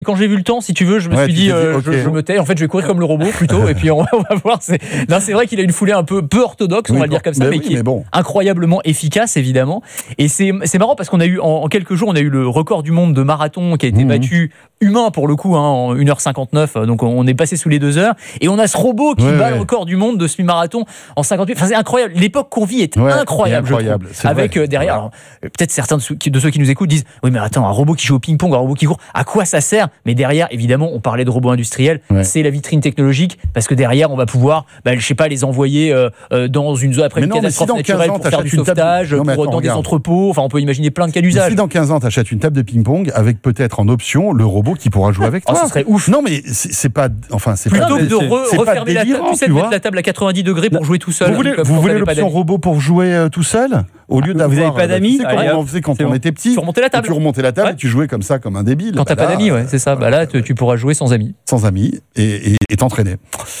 Quand j'ai vu le temps, si tu veux, je me suis dit, je me tais. En fait, je vais courir comme le robot plutôt, et puis on va voir. C'est vrai qu'il a une foulée un peu orthodoxe, on va le dire comme ça, mais qui est incroyablement efficace, évidemment. Et c'est marrant parce qu'on a eu en quelques jours, on a eu le record du monde de marathon qui a été battu, humain pour le coup, en 1h59. Donc on est passé sous les 2 heures, et on a ce robot qui bat le record du monde de semi-marathon en 58. Enfin, c'est incroyable. L'époque qu'on vit est incroyable. Avec derrière, alors, peut-être certains de ceux qui nous écoutent disent, oui, mais attends, un robot qui joue au ping-pong, un robot qui court, à quoi ça sert? Mais derrière, évidemment, on parlait de robots industriels, c'est la vitrine technologique, parce que derrière, on va pouvoir, je sais pas, les envoyer dans une zone après une catastrophe naturelle pour faire du sauvetage, dans des entrepôts. Enfin, on peut imaginer plein de cas d'usage. Si dans 15 ans, tu achètes une table de ping-pong avec peut-être en option le robot qui pourra jouer avec toi. Ça serait ouf. Non, mais c'est pas. Enfin, c'est plutôt pas. Plutôt que de refermer la table, tu sais, de mettre la table à 90 degrés pour jouer tout seul. Vous voulez l'option robot pour jouer tout seul? Au lieu d'avoir. Vous n'avez pas d'amis? Tu sais comment on faisait quand on était petit? Tu remontais la table. Tu remontais la table et tu jouais comme ça, comme un débile. Quand t'as pas d'amis, c'est ça. Là, tu pourras jouer sans amis. Sans amis et t'entraîner.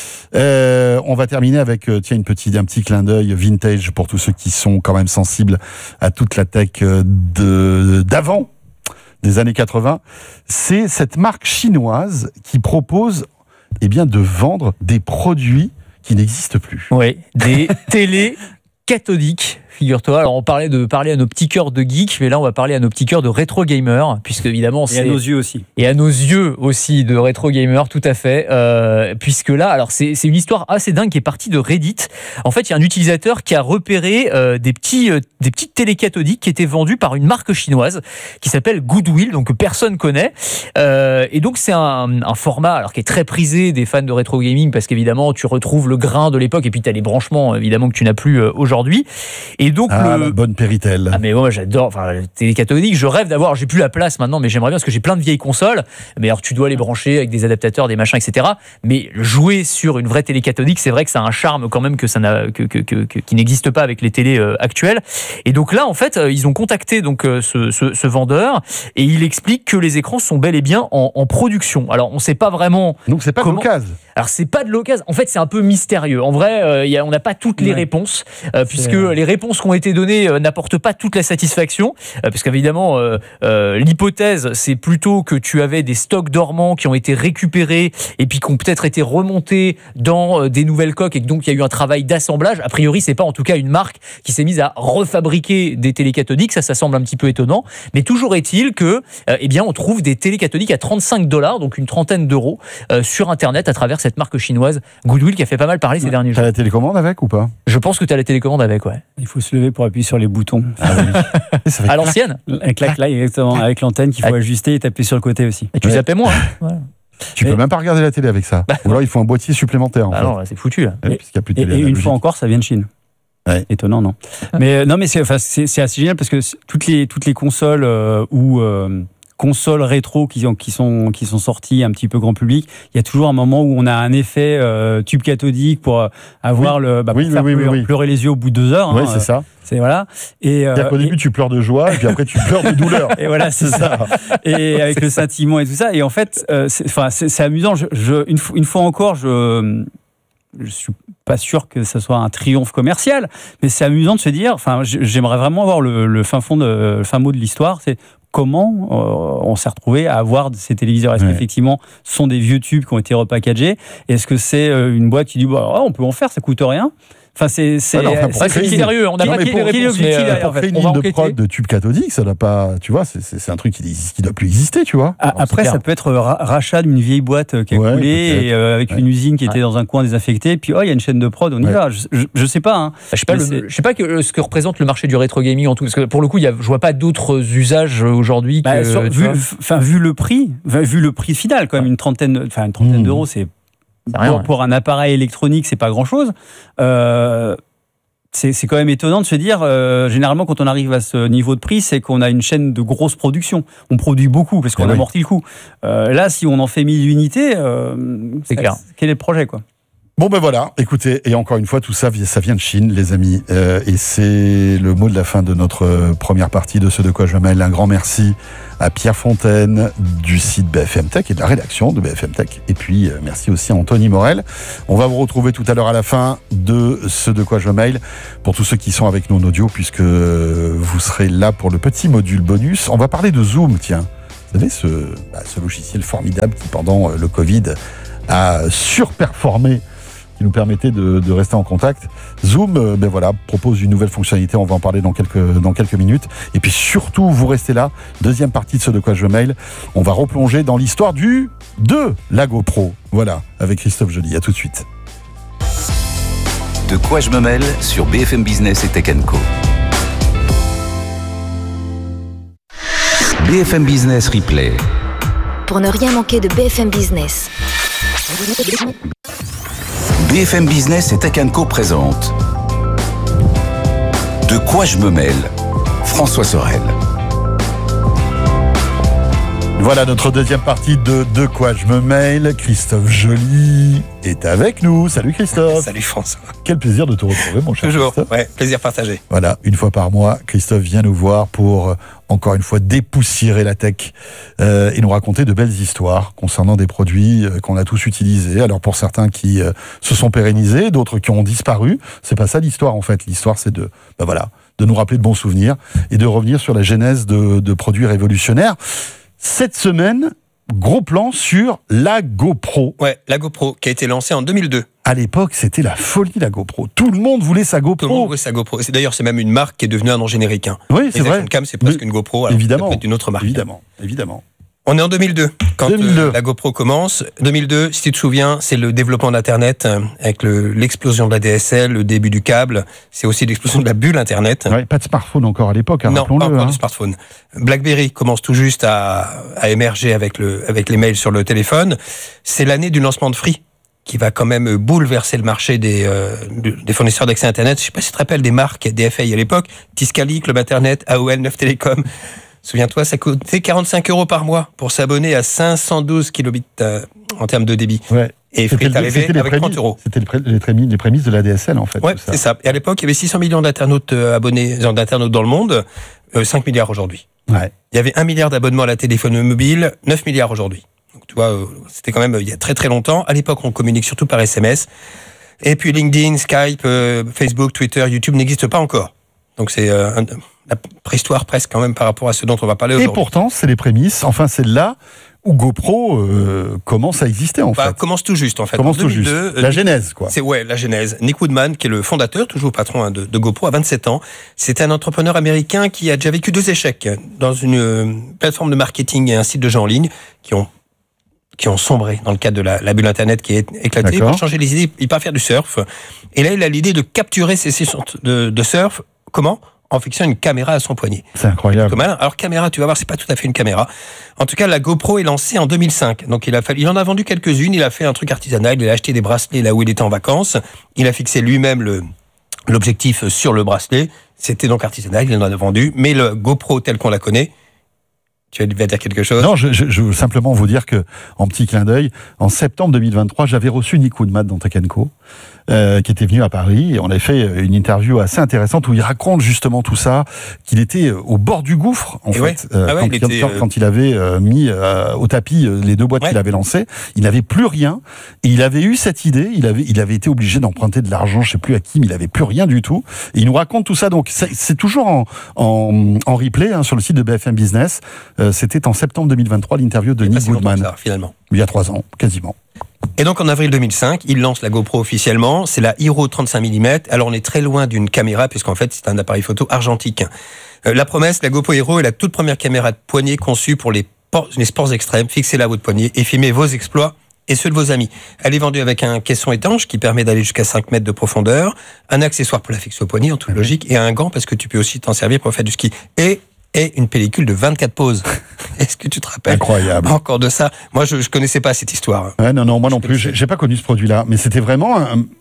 On va terminer avec un petit clin d'œil vintage pour tous ceux qui sont quand même sensibles à toute la tech d'avant, des années 80. C'est cette marque chinoise qui propose de vendre des produits qui n'existent plus. Oui, des télé cathodiques. Figure-toi, alors on parlait de parler à nos petits cœurs de geeks, mais là on va parler à nos petits cœurs de rétro gamers, puisque évidemment c'est... Et à nos yeux aussi. Et à nos yeux aussi de rétro gamers, tout à fait. Puisque là, alors c'est une histoire assez dingue qui est partie de Reddit. En fait, il y a un utilisateur qui a repéré des petites télé cathodiques qui étaient vendues par une marque chinoise qui s'appelle Goodwill, donc que personne connaît. Et donc c'est un format alors qui est très prisé des fans de rétro gaming, parce qu'évidemment tu retrouves le grain de l'époque, et puis tu as les branchements évidemment que tu n'as plus aujourd'hui. Et donc la bonne Péritel. Ah mais moi j'adore, enfin télé cathodique, je rêve d'avoir, j'ai plus la place maintenant, mais j'aimerais bien, parce que j'ai plein de vieilles consoles, mais alors tu dois les brancher avec des adaptateurs, des machins, etc. Mais jouer sur une vraie télé cathodique, c'est vrai que ça a un charme quand même que ça qui n'existe pas avec les télés actuelles. Et donc là en fait ils ont contacté donc ce vendeur, et il explique que les écrans sont bel et bien en production. Alors on sait pas vraiment. Donc c'est pas de l'occasion. Alors c'est pas de l'occasion. En fait c'est un peu mystérieux. En vrai on n'a pas toutes les réponses, puisque les réponses qui ont été données n'apportent pas toute la satisfaction, parce qu'évidemment l'hypothèse c'est plutôt que tu avais des stocks dormants qui ont été récupérés et puis qui ont peut-être été remontés dans des nouvelles coques, et que donc il y a eu un travail d'assemblage. A priori c'est pas en tout cas une marque qui s'est mise à refabriquer des télé cathodiques, ça semble un petit peu étonnant, mais toujours est-il que on trouve des télé cathodiques à $35, donc une trentaine d'euros sur internet à travers cette marque chinoise Goodwill qui a fait pas mal parler ces derniers jours. T'as la télécommande avec ou pas? Je pense que t'as la télécommande avec, ouais. Il faut se lever pour appuyer sur les boutons. À l'ancienne. Avec exactement, avec l'antenne qu'il faut ajuster et taper sur le côté aussi. Et tu zappais moins. Tu peux même pas regarder la télé avec ça. Ou alors il faut un boîtier supplémentaire. En fait. Non, c'est foutu là. Puisqu'il y a plus de télé, et une fois encore, ça vient de Chine. Ouais. Étonnant, non? Mais c'est assez génial, parce que toutes les consoles consoles rétro qui sont sorties un petit peu grand public, il y a toujours un moment où on a un effet tube cathodique pour avoir pleurer les yeux au bout de 2 heures. Oui, c'est ça. C'est voilà. Et au début tu pleures de joie, et puis après tu pleures de douleur. Et voilà, c'est ça. Et avec le scintillement et tout ça. Et en fait, c'est amusant. Une fois encore, je suis pas sûr que ça soit un triomphe commercial, mais c'est amusant de se dire. Enfin, j'aimerais vraiment avoir le fin mot de l'histoire. C'est comment on s'est retrouvé à avoir ces téléviseurs. Est-ce qu'effectivement ce sont des vieux tubes qui ont été repackagés? Est-ce que c'est une boîte qui dit on peut en faire, ça coûte rien? Enfin, c'est sérieux. On n'a pas trouvé les réponses. Pour créer une ligne de prod de tubes cathodiques, ça n'a pas. Tu vois, c'est un truc qui doit plus exister, tu vois. Après, ça peut être rachat d'une vieille boîte qui a coulé, et avec une usine qui était dans un coin désaffecté. Puis il y a une chaîne de prod, on y va. Je sais pas. Hein. Je sais pas ce que représente le marché du rétro gaming en tout. Parce que pour le coup, je vois pas d'autres usages aujourd'hui. Vu le prix final, quand même une trentaine d'euros, c'est. Pour un appareil électronique, c'est pas grand-chose. C'est quand même étonnant de se dire, généralement, quand on arrive à ce niveau de prix, c'est qu'on a une chaîne de grosse production. On produit beaucoup parce qu'on amortit le coût. Là, si on en fait 1000 unités, c'est clair. Quel est le projet, quoi? Bon ben voilà, écoutez, et encore une fois, tout ça vient de Chine, les amis. Et c'est le mot de la fin de notre première partie de Ce de quoi je me mêle. Un grand merci à Pierre Fontaine du site BFM Tech et de la rédaction de BFM Tech. Et puis, merci aussi à Anthony Morel. On va vous retrouver tout à l'heure à la fin de Ce de quoi je me mêle, pour tous ceux qui sont avec nous en audio, puisque vous serez là pour le petit module bonus. On va parler de Zoom, tiens. Vous savez, ce logiciel formidable qui, pendant le Covid, a surperformé, qui nous permettait de rester en contact. Zoom, propose une nouvelle fonctionnalité. On va en parler dans quelques minutes. Et puis surtout, vous restez là. Deuxième partie de ce De quoi je me mêle. On va replonger dans l'histoire de la GoPro. Voilà, avec Christophe Joly. À tout de suite. De quoi je me mêle sur BFM Business et Tech & Co. BFM Business Replay. Pour ne rien manquer de BFM Business. BFM Business et Tech & Co présente De quoi je me mêle, François Sorel. Voilà notre deuxième partie de quoi je me mêle. Christophe Joly est avec nous. Salut Christophe. Salut François. Quel plaisir de te retrouver, mon cher Toujours, Christophe. ouais, plaisir partagé. Voilà, une fois par mois, Christophe vient nous voir pour, encore une fois, dépoussiérer la tech et nous raconter de belles histoires concernant des produits qu'on a tous utilisés. Alors pour certains qui se sont pérennisés, d'autres qui ont disparu. C'est pas ça l'histoire en fait. L'histoire c'est de nous rappeler de bons souvenirs et de revenir sur la genèse de produits révolutionnaires. Cette semaine, gros plan sur la GoPro. Ouais, la GoPro qui a été lancée en 2002. À l'époque, c'était la folie, la GoPro. Tout le monde voulait sa GoPro. Tout le monde voulait sa GoPro. D'ailleurs, c'est même une marque qui est devenue un nom générique. Oui, c'est vrai. Cam, c'est presque une GoPro. Alors évidemment. Ça peut être une autre marque. Évidemment. On est en 2002, quand la GoPro commence. 2002, si tu te souviens, c'est le développement d'Internet, avec l'explosion de la DSL, le début du câble. C'est aussi l'explosion de la bulle Internet. Ouais, pas de smartphone encore à l'époque, non, pas encore de smartphone. BlackBerry commence tout juste à émerger avec les mails sur le téléphone. C'est l'année du lancement de Free, qui va quand même bouleverser le marché des fournisseurs d'accès Internet. Je sais pas si tu te rappelles des marques DFA à l'époque, Tiscali, Club Internet, AOL, Neuf Télécom. Souviens-toi, ça coûtait 45 € par mois pour s'abonner à 512 kilobits en termes de début. Ouais. Et Free est arrivé avec 30 €. C'était les prémices de la DSL, en fait. Ouais, c'est ça. Et à l'époque, il y avait 600 millions d'internautes abonnés, d'internautes dans le monde, 5 milliards aujourd'hui. Ouais. Il y avait 1 milliard d'abonnements à la téléphonie mobile, 9 milliards aujourd'hui. Donc, tu vois, c'était quand même il y a très très longtemps. À l'époque, on communique surtout par SMS. Et puis LinkedIn, Skype, Facebook, Twitter, YouTube n'existent pas encore. Donc c'est la préhistoire presque quand même par rapport à ce dont on va parler aujourd'hui. Et pourtant, c'est les prémices, enfin c'est là où GoPro commence à exister en fait. Commence tout juste en fait. Commence en 2002, tout juste. La genèse quoi. C'est la genèse. Nick Woodman, qui est le fondateur, toujours patron de GoPro à 27 ans, c'est un entrepreneur américain qui a déjà vécu 2 échecs dans une plateforme de marketing et un site de jeux en ligne qui ont sombré dans le cadre de la bulle Internet qui est éclatée. Pour changer les idées, il part faire du surf. Et là, il a l'idée de capturer ces sessions de surf. Comment ? En fixant une caméra à son poignet. C'est incroyable. Alors caméra, tu vas voir, c'est pas tout à fait une caméra. En tout cas, la GoPro est lancée en 2005. Donc il en a vendu quelques-unes. Il a fait un truc artisanal. Il a acheté des bracelets là où il était en vacances. Il a fixé lui-même l'objectif sur le bracelet. C'était donc artisanal. Il en a vendu. Mais le GoPro tel qu'on la connaît. Tu vas dire quelque chose ? Non, je veux simplement vous dire que, en petit clin d'œil, en septembre 2023, j'avais reçu Nick Woodman dans Tech & Co, qui était venu à Paris, et on avait fait une interview assez intéressante où il raconte justement tout ça, qu'il était au bord du gouffre, en fait, quand il avait mis au tapis les 2 boîtes qu'il avait lancées. Il n'avait plus rien, et il avait eu cette idée, il avait été obligé d'emprunter de l'argent, je sais plus à qui, mais il avait plus rien du tout, et il nous raconte tout ça, donc c'est toujours en replay sur le site de BFM Business. C'était en septembre 2023, l'interview de Nick Woodman. Finalement. Il y a 3 ans, quasiment. Et donc en avril 2005, il lance la GoPro officiellement. C'est la Hero 35 mm. Alors on est très loin d'une caméra, puisqu'en fait c'est un appareil photo argentique. La promesse, la GoPro Hero est la toute première caméra de poignet conçue pour les sports extrêmes. Fixez-la à votre poignet et filmez vos exploits et ceux de vos amis. Elle est vendue avec un caisson étanche qui permet d'aller jusqu'à 5 mètres de profondeur, un accessoire pour la fixer au poignet en toute logique, et un gant parce que tu peux aussi t'en servir pour faire du ski. Et une pellicule de 24 poses. Est-ce que tu te rappelles ? Incroyable. Encore de ça. Moi, je connaissais pas cette histoire. Ouais, non, moi non plus. J'ai pas connu ce produit-là. Mais c'était vraiment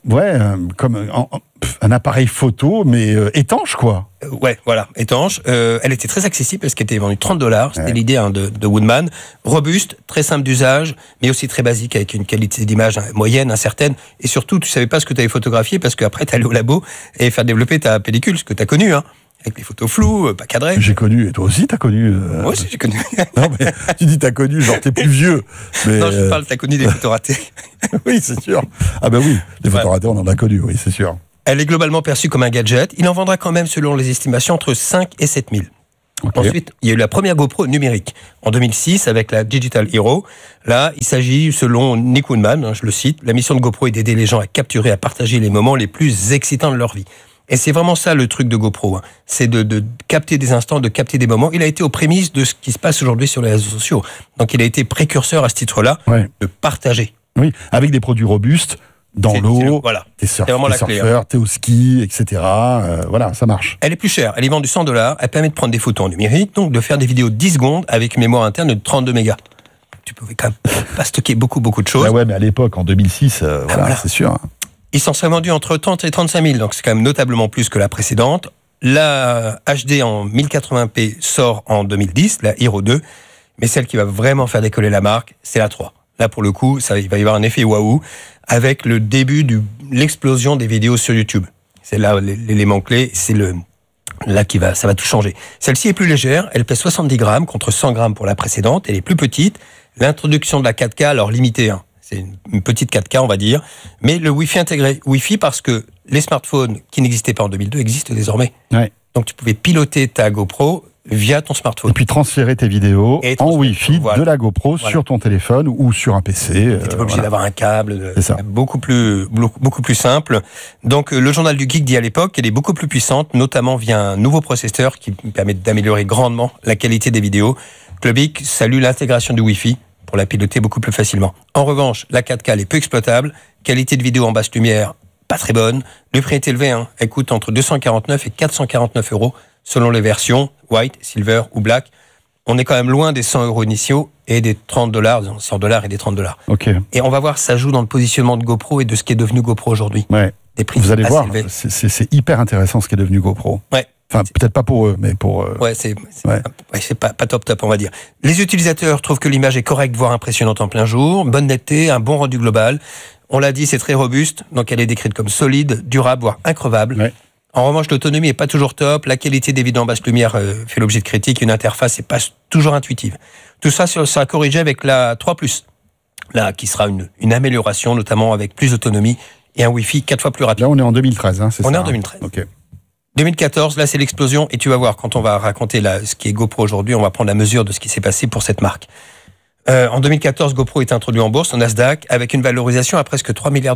comme un appareil photo, mais étanche, quoi. Voilà, étanche. Elle était très accessible parce qu'elle était vendue $30. C'était l'idée de Woodman. Robuste, très simple d'usage, mais aussi très basique avec une qualité d'image moyenne, incertaine. Et surtout, tu savais pas ce que tu avais photographié parce qu'après, tu allais au labo et faire développer ta pellicule, ce que tu as connu, avec les photos floues, pas cadrées. J'ai connu, et toi aussi t'as connu. Moi aussi j'ai connu. Non mais tu dis t'as connu, genre t'es plus vieux. Mais non, je parle, t'as connu des photos ratées. Oui, c'est sûr. Ah ben oui, les photos ratées on en a connu, oui, c'est sûr. Elle est globalement perçue comme un gadget. Il en vendra quand même, selon les estimations, entre 5 et 7 000. Okay. Ensuite, il y a eu la première GoPro numérique en 2006 avec la Digital Hero. Là, il s'agit, selon Nick Woodman, je le cite, la mission de GoPro est d'aider les gens à capturer, à partager les moments les plus excitants de leur vie. Et c'est vraiment ça le truc de GoPro, c'est de capter des instants, de capter des moments. Il a été aux prémices de ce qui se passe aujourd'hui sur les réseaux sociaux. Donc il a été précurseur à ce titre-là, de partager. Oui, avec des produits robustes, dans l'eau, voilà. T'es surfeur, t'es au ski, etc. Voilà, ça marche. Elle est plus chère, elle est vendue $100, elle permet de prendre des photos en numérique, donc de faire des vidéos 10 secondes avec une mémoire interne de 32 mégas. Tu pouvais quand même pas stocker beaucoup de choses. Ah ouais, mais à l'époque, en 2006, voilà, c'est sûr. Ils s'en seraient vendus entre 30 et 35 000, donc c'est quand même notablement plus que la précédente. La HD en 1080p sort en 2010, la Hero 2, mais celle qui va vraiment faire décoller la marque, c'est la 3. Là, pour le coup, il va y avoir un effet waouh avec le début de l'explosion des vidéos sur YouTube. C'est là l'élément clé, c'est ça va tout changer. Celle-ci est plus légère, elle pèse 70 grammes contre 100 grammes pour la précédente, elle est plus petite. L'introduction de la 4K, alors limitée, c'est une petite 4K, on va dire, mais le Wi-Fi intégré. Wi-Fi parce que les smartphones qui n'existaient pas en 2002 existent désormais. Ouais. Donc tu pouvais piloter ta GoPro via ton smartphone. Et puis transférer tes vidéos en Wi-Fi de la GoPro sur ton téléphone ou sur un PC. Tu n'étais pas obligé d'avoir un câble. C'est ça. Beaucoup plus simple. Donc le journal du Geek dit à l'époque qu'elle est beaucoup plus puissante, notamment via un nouveau processeur qui permet d'améliorer grandement la qualité des vidéos. Club Geek salue l'intégration du Wi-Fi pour la piloter beaucoup plus facilement. En revanche, la 4K elle est peu exploitable, qualité de vidéo en basse lumière pas très bonne, le prix est élevé, elle coûte entre 249 et 449 € selon les versions, white, silver ou black. On est quand même loin des 100 € initiaux et des $30, $100 et des $30. Okay. Et on va voir, ça joue dans le positionnement de GoPro et de ce qui est devenu GoPro aujourd'hui. Ouais. Des prix vous allez voir, élevés. C'est hyper intéressant ce qui est devenu GoPro. Ouais. Enfin, peut-être pas pour eux, mais pour... c'est pas top, on va dire. Les utilisateurs trouvent que l'image est correcte, voire impressionnante en plein jour, bonne netteté, un bon rendu global. On l'a dit, c'est très robuste, donc elle est décrite comme solide, durable, voire increvable. Ouais. En revanche, l'autonomie est pas toujours top, la qualité des vidéos en basse lumière fait l'objet de critiques, une interface n'est pas toujours intuitive. Tout ça sera corrigé avec la 3+, là, qui sera une amélioration, notamment avec plus d'autonomie et un Wi-Fi 4 fois plus rapide. Là, on est en 2013, c'est ça. On est en 2013. Ok. 2014, là, c'est l'explosion, et tu vas voir, quand on va raconter ce qui est GoPro aujourd'hui, on va prendre la mesure de ce qui s'est passé pour cette marque. En 2014, GoPro est introduit en bourse, au Nasdaq, avec une valorisation à presque $3 milliards.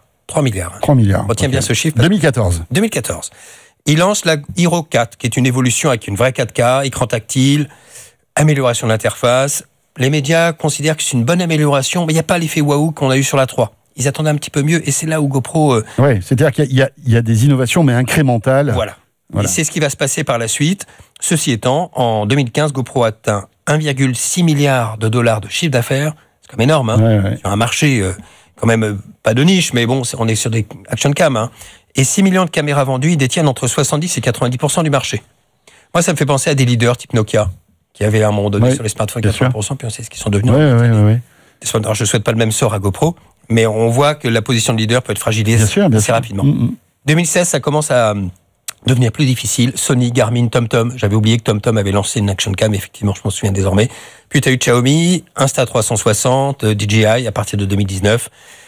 3 milliards. 3 milliards. Retiens bien ce chiffre. 2014. 2014. Il lance la Hero 4, qui est une évolution avec une vraie 4K, écran tactile, amélioration de l'interface. Les médias considèrent que c'est une bonne amélioration, mais il n'y a pas l'effet waouh qu'on a eu sur la 3. Ils attendaient un petit peu mieux, et c'est là où GoPro... Oui, c'est-à-dire qu'il y a des innovations, mais incrémentales. Voilà. Et c'est ce qui va se passer par la suite. Ceci étant, en 2015, GoPro atteint $1,6 milliard de chiffre d'affaires. C'est quand même énorme, sur un marché quand même pas de niche, mais bon, on est sur des action cam. Et 6 millions de caméras vendues, ils détiennent entre 70 et 90% du marché. Moi, ça me fait penser à des leaders type Nokia, qui avaient à un moment donné sur les smartphones 80%, puis on sait ce qu'ils sont devenus. Alors, je ne souhaite pas le même sort à GoPro, mais on voit que la position de leader peut être fragilisée assez rapidement. 2016, ça commence à devenir plus difficile. Sony, Garmin, TomTom. J'avais oublié que TomTom avait lancé une action cam, effectivement, je m'en souviens désormais. Puis tu as eu Xiaomi, Insta360, DJI à partir de 2019.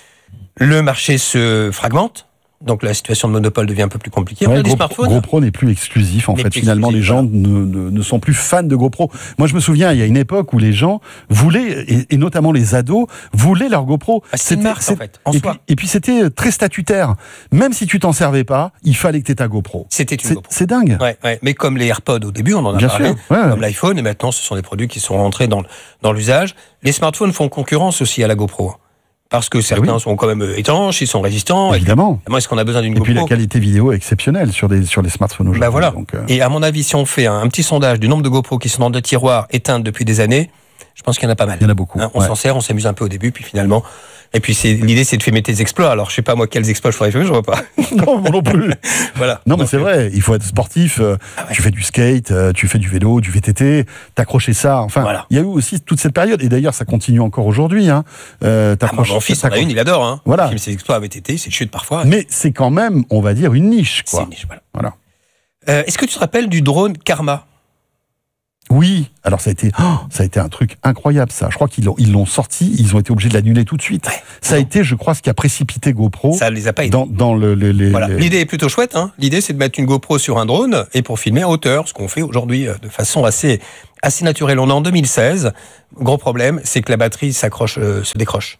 Le marché se fragmente. Donc la situation de monopole devient un peu plus compliquée. On a des smartphones. GoPro n'est plus exclusif en fait. Finalement, les gens ne sont plus fans de GoPro. Moi, je me souviens, il y a une époque où les gens voulaient, et notamment les ados, voulaient leur GoPro. C'est une marque en fait, en soi. Et puis c'était très statutaire. Même si tu t'en servais pas, il fallait que tu aies ta GoPro. C'était une GoPro. C'est dingue. Ouais. Mais comme les AirPods au début, on en a parlé, comme l'iPhone, et maintenant ce sont des produits qui sont rentrés dans l'usage. Les smartphones font concurrence aussi à la GoPro. Parce que certains sont quand même étanches, ils sont résistants. Évidemment. Est-ce qu'on a besoin d'une GoPro ? Et puis la qualité vidéo est exceptionnelle sur les smartphones aujourd'hui. Voilà. Et à mon avis, si on fait un petit sondage du nombre de GoPro qui sont dans des tiroirs éteintes depuis des années, je pense qu'il y en a pas mal. Il y en a beaucoup. On s'en sert, on s'amuse un peu au début, puis finalement... Et puis l'idée, c'est de filmer tes exploits. Alors, je sais pas moi quels exploits je ferais filmer, je vois pas. Non, moi non plus. Voilà. Non, mais c'est vrai, il faut être sportif. Tu fais du skate, tu fais du vélo, du VTT, t'accrocher ça. Enfin, il y a eu aussi toute cette période. Et d'ailleurs, ça continue encore aujourd'hui. Mon fils en a une, il adore. Voilà. Il filme ses exploits à VTT, c'est chute parfois. Mais c'est quand même, on va dire, une niche, quoi. C'est une niche, voilà. Est-ce que tu te rappelles du drone Karma ? Oui, alors ça a été un truc incroyable ça. Je crois qu'ils l'ont sorti, ils ont été obligés de l'annuler tout de suite. Ouais, ça a été, je crois, ce qui a précipité GoPro. Ça les a pas aidés. Dans voilà. L'idée est plutôt chouette. Hein. L'idée, c'est de mettre une GoPro sur un drone et pour filmer à hauteur, ce qu'on fait aujourd'hui de façon assez naturelle. On est en 2016. Gros problème, c'est que la batterie se décroche.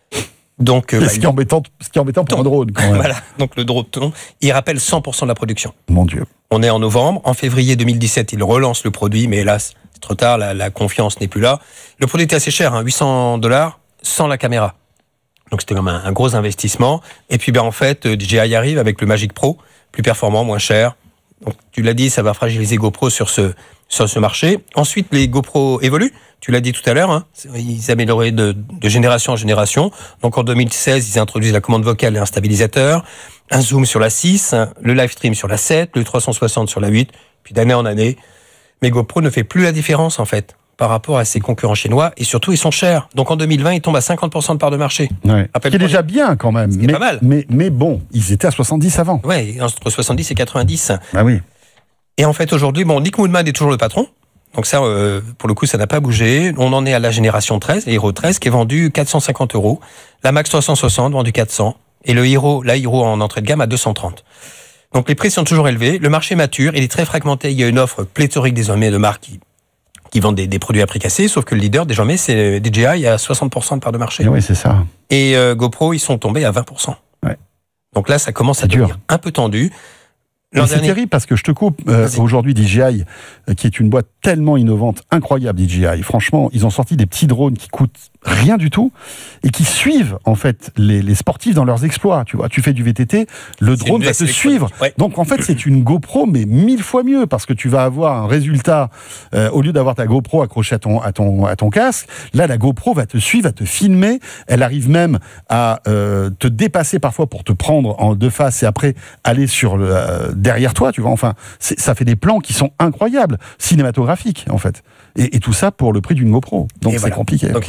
Donc, ce qui est embêtant pour un drone. Quand même. Voilà. Donc le drone, il rappelle 100% de la production. Mon Dieu. On est en novembre. En février 2017, il relance le produit, mais hélas, c'est trop tard. La confiance n'est plus là. Le produit était assez cher, hein, $800 sans la caméra. Donc c'était comme un gros investissement. Et puis en fait, DJI arrive avec le Magic Pro, plus performant, moins cher. Donc tu l'as dit, ça va fragiliser GoPro sur ce marché. Ensuite, les GoPro évoluent. Tu l'as dit tout à l'heure, hein, ils amélioraient de génération en génération. Donc en 2016, ils introduisent la commande vocale et un stabilisateur, un zoom sur la 6, le live stream sur la 7, le 360 sur la 8, puis d'année en année. Mais GoPro ne fait plus la différence en fait par rapport à ses concurrents chinois et surtout ils sont chers. Donc en 2020, ils tombent à 50% de part de marché. Ouais. Ce qui est déjà bien quand même. Mais, pas mal. Mais bon, ils étaient à 70 avant. Ouais, entre 70 et 90. Ah oui. Et en fait aujourd'hui, Nick Moodman est toujours le patron. Donc ça, pour le coup, ça n'a pas bougé. On en est à la génération 13, la Hero 13, qui est vendue 450 €. La Max 360, vendue 400. Et la Hero en entrée de gamme à 230. Donc les prix sont toujours élevés. Le marché mature, il est très fragmenté. Il y a une offre pléthorique désormais de marques qui vendent des produits à prix cassé. Sauf que le leader, désormais, c'est DJI à 60% de part de marché. Et oui, c'est ça. Et GoPro, ils sont tombés à 20%. Ouais. Donc là, ça commence à devenir un peu tendu. C'est terrible parce que je te coupe. Aujourd'hui, DJI, qui est une boîte tellement innovante, incroyable, DJI. Franchement, ils ont sorti des petits drones qui coûtent rien du tout et qui suivent en fait les sportifs dans leurs exploits. Tu vois, tu fais du VTT, le drone va te suivre. Ouais. Donc en fait, c'est une GoPro mais 1000 fois mieux parce que tu vas avoir un résultat au lieu d'avoir ta GoPro accrochée à ton casque. Là, la GoPro va te suivre, va te filmer. Elle arrive même à te dépasser parfois pour te prendre de face et après aller sur derrière toi. Tu vois, enfin, ça fait des plans qui sont incroyables, cinématographiques en fait. Et tout ça pour le prix d'une GoPro. Donc c'est compliqué. Donc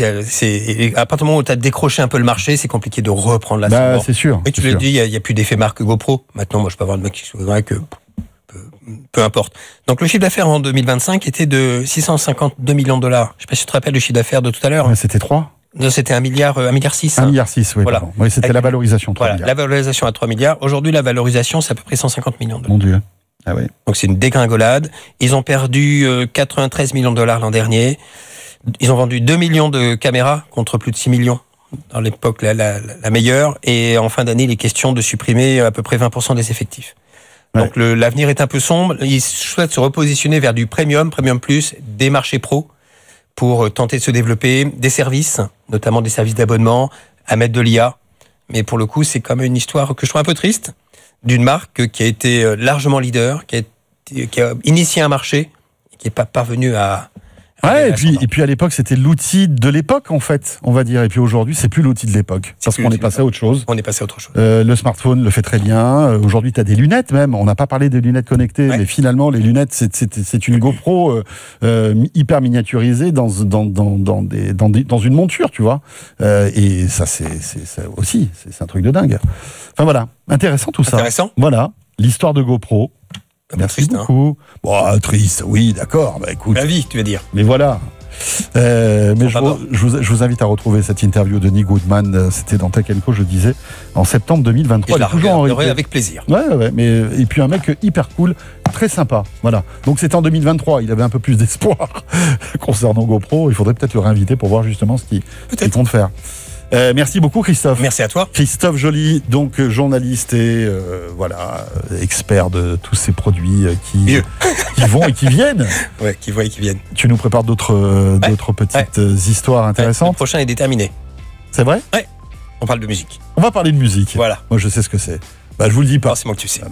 à partir du moment où tu as décroché un peu le marché, c'est compliqué de reprendre la c'est sûr. Et tu l'as dit, il n'y a plus d'effet marque GoPro. Maintenant, moi, je peux avoir de mec qui se voudrait que peu importe. Donc le chiffre d'affaires en 2025 était de 652 millions $. Je ne sais pas si tu te rappelles le chiffre d'affaires de tout à l'heure. Ouais, c'était 3. Non, c'était 1,6 milliard. 1,6 milliard, oui. Voilà. Oui, c'était la valorisation, 3 milliards. La valorisation à 3 milliards. Aujourd'hui, la valorisation, c'est à peu près 150 millions $. Mon Dieu. Ah oui. Donc c'est une dégringolade. Ils ont perdu 93 millions $ l'an dernier. Ils ont vendu 2 millions de caméras contre plus de 6 millions dans l'époque la meilleure. Et en fin d'année, il est question de supprimer à peu près 20% des effectifs. Ouais. Donc l'avenir est un peu sombre. Ils souhaitent se repositionner vers du premium plus, des marchés pro pour tenter de se développer, des services, notamment des services d'abonnement, à mettre de l'IA. Mais pour le coup, c'est quand même une histoire que je trouve un peu triste, d'une marque qui a été largement leader, qui a initié un marché, et qui n'est pas parvenu à... Ouais, et puis à l'époque, c'était l'outil de l'époque, en fait, on va dire. Et puis aujourd'hui, c'est plus l'outil de l'époque. Parce qu'on est passé à autre chose. On est passé à autre chose. Le smartphone le fait très bien. Aujourd'hui, tu as des lunettes même. On n'a pas parlé des lunettes connectées, mais finalement, les lunettes, c'est une GoPro hyper miniaturisée dans une monture, tu vois. Et ça, c'est aussi, c'est un truc de dingue. Enfin voilà, intéressant tout ça. Intéressant. Voilà, l'histoire de GoPro. Merci triste, beaucoup. Hein. Bon, triste, oui, d'accord. Bah, écoute. La vie, tu veux dire. Mais voilà. Mais je vous invite à retrouver cette interview de Nick Woodman. C'était dans Tech & Co, je disais, en septembre 2023. Et je la regarderai avec plaisir. Ouais. Et puis un mec hyper cool, très sympa. Voilà. Donc c'était en 2023. Il avait un peu plus d'espoir concernant GoPro. Il faudrait peut-être le réinviter pour voir justement ce qu'il compte faire. Merci beaucoup Christophe. Merci à toi. Christophe Joly, donc journaliste et expert de tous ces produits qui vont et qui viennent. Ouais, qui vont et qui viennent. Tu nous prépares d'autres petites histoires intéressantes. Le prochain est déterminé. C'est vrai ? Ouais. On parle de musique. On va parler de musique. Voilà. Moi je sais ce que c'est. Bah, je vous le dis pas. Non, c'est moi que tu sais.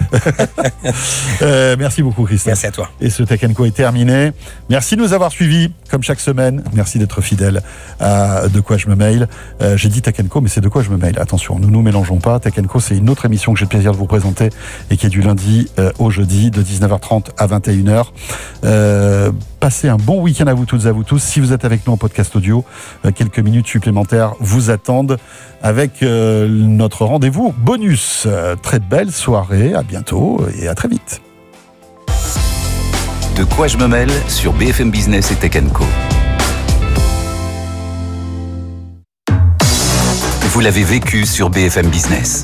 Merci beaucoup, Christophe. Merci à toi. Et ce Tech & Co est terminé. Merci de nous avoir suivis, comme chaque semaine. Merci d'être fidèle à De quoi je me mail. J'ai dit Tech & Co, mais c'est De quoi je me mail. Attention, nous mélangeons pas. Tech & Co, c'est une autre émission que j'ai le plaisir de vous présenter et qui est du lundi au jeudi, de 19h30 à 21h. Passez un bon week-end à vous toutes et à vous tous. Si vous êtes avec nous en podcast audio, quelques minutes supplémentaires vous attendent avec notre rendez-vous bonus. Très belle soirée, à bientôt et à très vite. De quoi je me mêle sur BFM Business et Tech Co. Vous l'avez vécu sur BFM Business.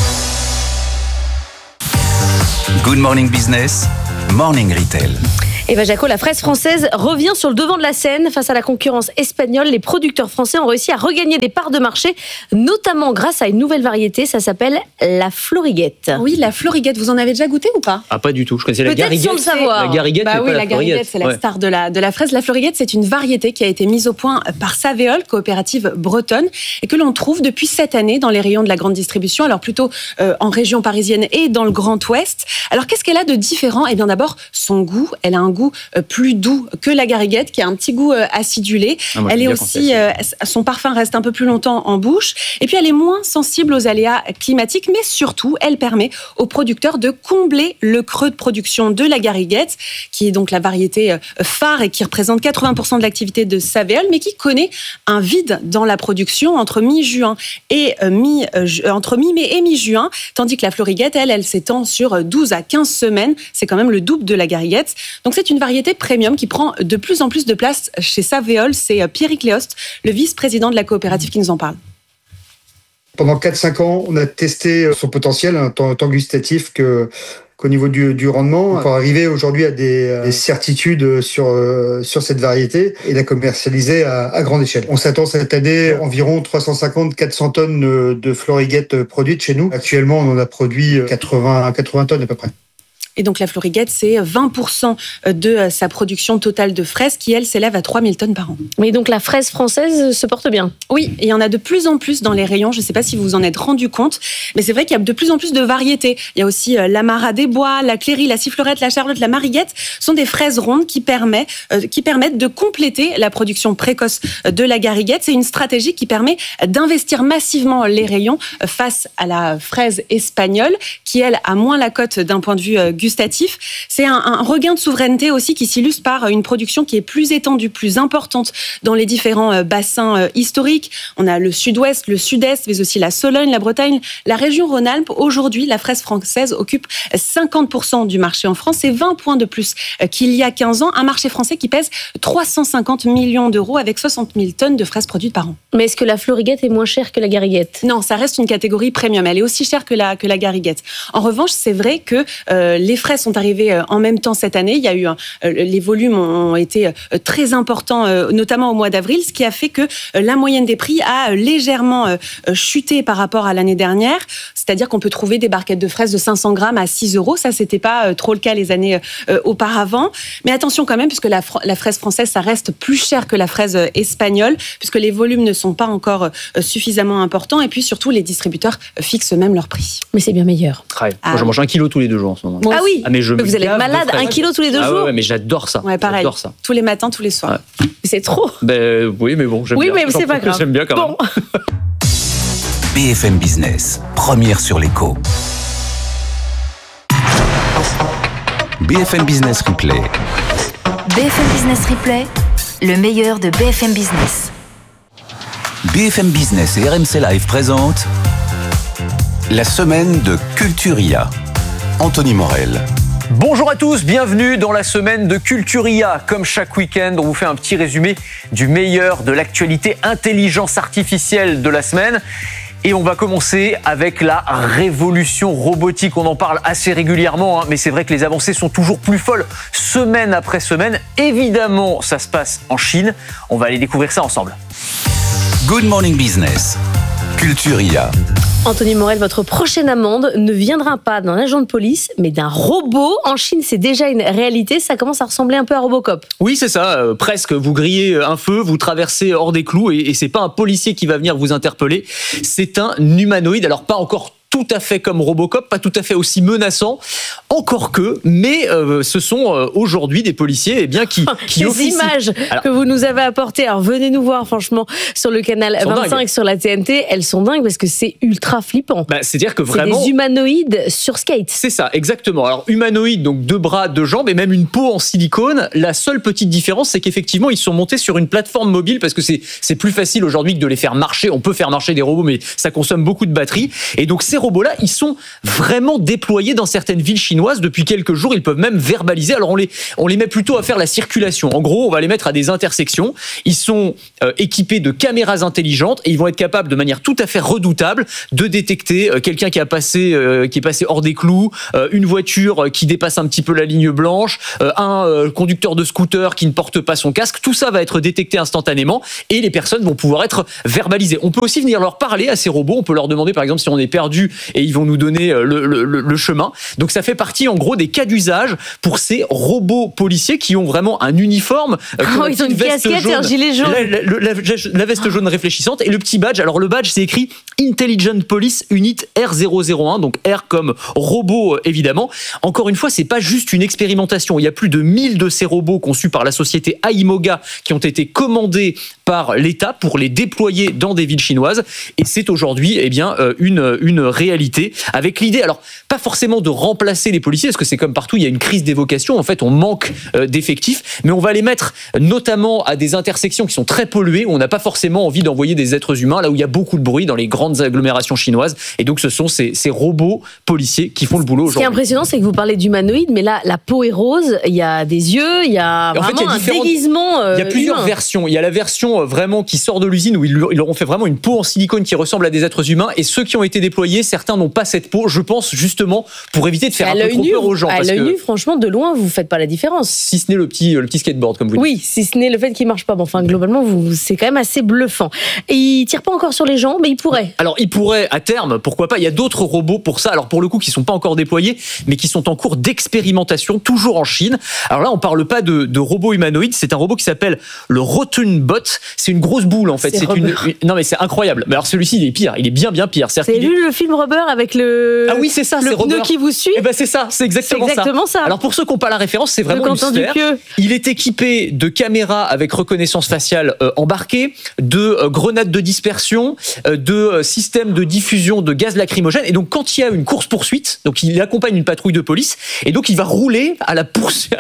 Good Morning Business, Morning Retail. Eva Jaco, la fraise française revient sur le devant de la scène. Face à la concurrence espagnole, les producteurs français ont réussi à regagner des parts de marché, notamment grâce à une nouvelle variété, ça s'appelle la Floriguette. Oui, la Floriguette, vous en avez déjà goûté ou pas ? Ah, pas du tout, je connaissais la Gariguette. Peut-être sans le savoir. La Gariguette, bah mais oui, pas la la Gariguette, c'est la star de la fraise. La Floriguette, c'est une variété qui a été mise au point par Savéol, coopérative bretonne, et que l'on trouve depuis cette année dans les rayons de la grande distribution, alors plutôt en région parisienne et dans le Grand Ouest. Alors qu'est-ce qu'elle a de différent ? Eh bien d'abord, son goût, elle a un goût plus doux que la Gariguette, qui a un petit goût acidulé. Elle est aussi, son parfum reste un peu plus longtemps en bouche. Et puis elle est moins sensible aux aléas climatiques, mais surtout, elle permet aux producteurs de combler le creux de production de la Gariguette, qui est donc la variété phare et qui représente 80% de l'activité de Savéol, mais qui connaît un vide dans la production entre mi-mai et mi-juin, tandis que la Floriguette, elle s'étend sur 12 à 15 semaines. C'est quand même le double de la Gariguette. Donc c'est une variété premium qui prend de plus en plus de place chez Savéol. C'est Pierrick Léost, le vice-président de la coopérative, qui nous en parle. Pendant 4-5 ans, on a testé son potentiel, tant gustatif qu'au niveau du rendement, pour arriver aujourd'hui à des certitudes sur cette variété et la commercialiser à grande échelle. On s'attend cette année environ 350-400 tonnes de Floriguette produites chez nous. Actuellement, on en a produit 80 tonnes à peu près. Et donc la Floriguette, c'est 20% de sa production totale de fraises qui, elle, s'élève à 3000 tonnes par an. Mais donc la fraise française se porte bien. Oui, et il y en a de plus en plus dans les rayons. Je ne sais pas si vous vous en êtes rendu compte, mais c'est vrai qu'il y a de plus en plus de variétés. Il y a aussi l'Amara des Bois, la Cléry, la Sifflerette, la Charlotte, la Mariguette. Ce sont des fraises rondes qui permettent de compléter la production précoce de la Gariguette. C'est une stratégie qui permet d'investir massivement les rayons face à la fraise espagnole, qui, elle, a moins la cote d'un point de vue gustatif. C'est un regain de souveraineté aussi qui s'illustre par une production qui est plus étendue, plus importante dans les différents bassins historiques. On a le sud-ouest, le sud-est, mais aussi la Sologne, la Bretagne, la région Rhône-Alpes. Aujourd'hui, la fraise française occupe 50% du marché en France. C'est 20 points de plus qu'il y a 15 ans. Un marché français qui pèse 350 millions d'euros avec 60 000 tonnes de fraises produites par an. Mais est-ce que la Floriguette est moins chère que la Gariguette ? Non, ça reste une catégorie premium. Elle est aussi chère que la Gariguette. En revanche, c'est vrai que les fraises sont arrivées en même temps cette année. Il y a eu les volumes ont été très importants, notamment au mois d'avril, ce qui a fait que la moyenne des prix a légèrement chuté par rapport à l'année dernière. C'est-à-dire qu'on peut trouver des barquettes de fraises de 500 grammes à 6 €. Ça, c'était pas trop le cas les années auparavant. Mais attention quand même, puisque la fraise française, ça reste plus cher que la fraise espagnole, puisque les volumes ne sont pas encore suffisamment importants. Et puis surtout, les distributeurs fixent même leur prix. Mais c'est bien meilleur. Moi, j'en mange 1 kilo tous les 2 jours en ce moment. Ah oui, mais vous allez être malade, 1 kilo tous les 2 jours. Ouais, mais j'adore ça. Ouais, pareil. J'adore ça. Tous les matins, tous les soirs. Ouais. C'est trop. Oui, mais bon, j'aime bien. Oui, mais c'est pas grave. J'aime bien quand même. BFM Business, première sur l'écho. BFM Business Replay. BFM Business Replay, le meilleur de BFM Business. BFM Business et RMC Live présentent la semaine de Culturia. Anthony Morel. Bonjour à tous, bienvenue dans la semaine de Culturia. Comme chaque week-end, on vous fait un petit résumé du meilleur de l'actualité intelligence artificielle de la semaine. Et on va commencer avec la révolution robotique. On en parle assez régulièrement, mais c'est vrai que les avancées sont toujours plus folles semaine après semaine. Évidemment, ça se passe en Chine. On va aller découvrir ça ensemble. Good Morning Business. Culturia. Anthony Morel, votre prochaine amende ne viendra pas d'un agent de police, mais d'un robot. En Chine, c'est déjà une réalité. Ça commence à ressembler un peu à Robocop. Oui, c'est ça. Presque. Vous grillez un feu, vous traversez hors des clous, et c'est pas un policier qui va venir vous interpeller. C'est un humanoïde. Alors, pas encore tout à fait comme Robocop, pas tout à fait aussi menaçant, encore que, mais ce sont aujourd'hui des policiers qui les officient. Images que vous nous avez apportées, alors venez nous voir franchement sur le canal 25 dingues. Sur la TNT, elles sont dingues parce que c'est ultra flippant. C'est-à-dire que vraiment... C'est des humanoïdes sur skate. C'est ça, exactement. Alors humanoïdes, donc 2 bras, 2 jambes et même une peau en silicone. La seule petite différence, c'est qu'effectivement, ils sont montés sur une plateforme mobile parce que c'est plus facile aujourd'hui que de les faire marcher. On peut faire marcher des robots, mais ça consomme beaucoup de batterie. Et donc ces robots-là, ils sont vraiment déployés dans certaines villes chinoises depuis quelques jours. Ils peuvent même verbaliser. Alors on les met plutôt à faire la circulation. En gros, on va les mettre à des intersections. Ils sont équipés de caméras intelligentes et ils vont être capables de manière tout à fait redoutable de détecter quelqu'un qui est passé hors des clous, une voiture qui dépasse un petit peu la ligne blanche, un conducteur de scooter qui ne porte pas son casque. Tout ça va être détecté instantanément et les personnes vont pouvoir être verbalisées. On peut aussi venir leur parler à ces robots. On peut leur demander par exemple si on est perdu et ils vont nous donner le chemin. Donc ça fait partie en gros des cas d'usage pour ces robots policiers qui ont vraiment un uniforme. Ils ont une casquette et un gilet jaune. La veste jaune réfléchissante et le petit badge. Alors le badge c'est écrit Intelligent Police Unit R001, donc R comme robot évidemment. Encore une fois, c'est pas juste une expérimentation. Il y a plus de 1000 de ces robots conçus par la société Aimoga qui ont été commandés par l'État pour les déployer dans des villes chinoises. Et c'est aujourd'hui une réalité avec l'idée, alors pas forcément de remplacer les policiers, parce que c'est comme partout, il y a une crise des vocations. En fait, on manque d'effectifs, mais on va les mettre notamment à des intersections qui sont très polluées, où on n'a pas forcément envie d'envoyer des êtres humains, là où il y a beaucoup de bruit dans les grandes agglomérations chinoises. Et donc, ce sont ces robots policiers qui font le boulot aujourd'hui. Ce qui est impressionnant, c'est que vous parlez d'humanoïde, mais là, la peau est rose, il y a des yeux, il y a vraiment un déguisement. Il y a plusieurs versions. Il y a la version vraiment qui sort de l'usine, où ils leur ont fait vraiment une peau en silicone qui ressemble à des êtres humains. Et ceux qui ont été déployés, certains n'ont pas cette peau, je pense, justement, pour éviter de faire un peu trop peur aux gens. À l'œil nu, franchement, de loin, vous ne faites pas la différence. Si ce n'est le petit skateboard, comme vous dites. Oui, si ce n'est le fait qu'il ne marche pas. Bon, enfin, globalement, c'est quand même assez bluffant. Et il ne tire pas encore sur les gens, mais il pourrait. Alors, il pourrait, à terme, pourquoi pas. Il y a d'autres robots pour ça. Alors, pour le coup, qui ne sont pas encore déployés, mais qui sont en cours d'expérimentation, toujours en Chine. Alors là, on ne parle pas de robots humanoïdes. C'est un robot qui s'appelle le Rotunbot. C'est une grosse boule, en fait. Non, mais c'est incroyable. Mais alors, celui-ci, il est pire. Il est bien pire. Vous avez vu le film Rubber avec le. Ah oui, c'est ça, le pneu qui vous suit. Eh ben, c'est ça, c'est exactement ça. Alors, pour ceux qui n'ont pas la référence, c'est vraiment une sphère. Il est équipé de caméras avec reconnaissance faciale embarquées, de grenades de dispersion, de systèmes de diffusion de gaz lacrymogène. Et donc, quand il y a une course-poursuite, donc il accompagne une patrouille de police, et donc il va rouler à la poursuite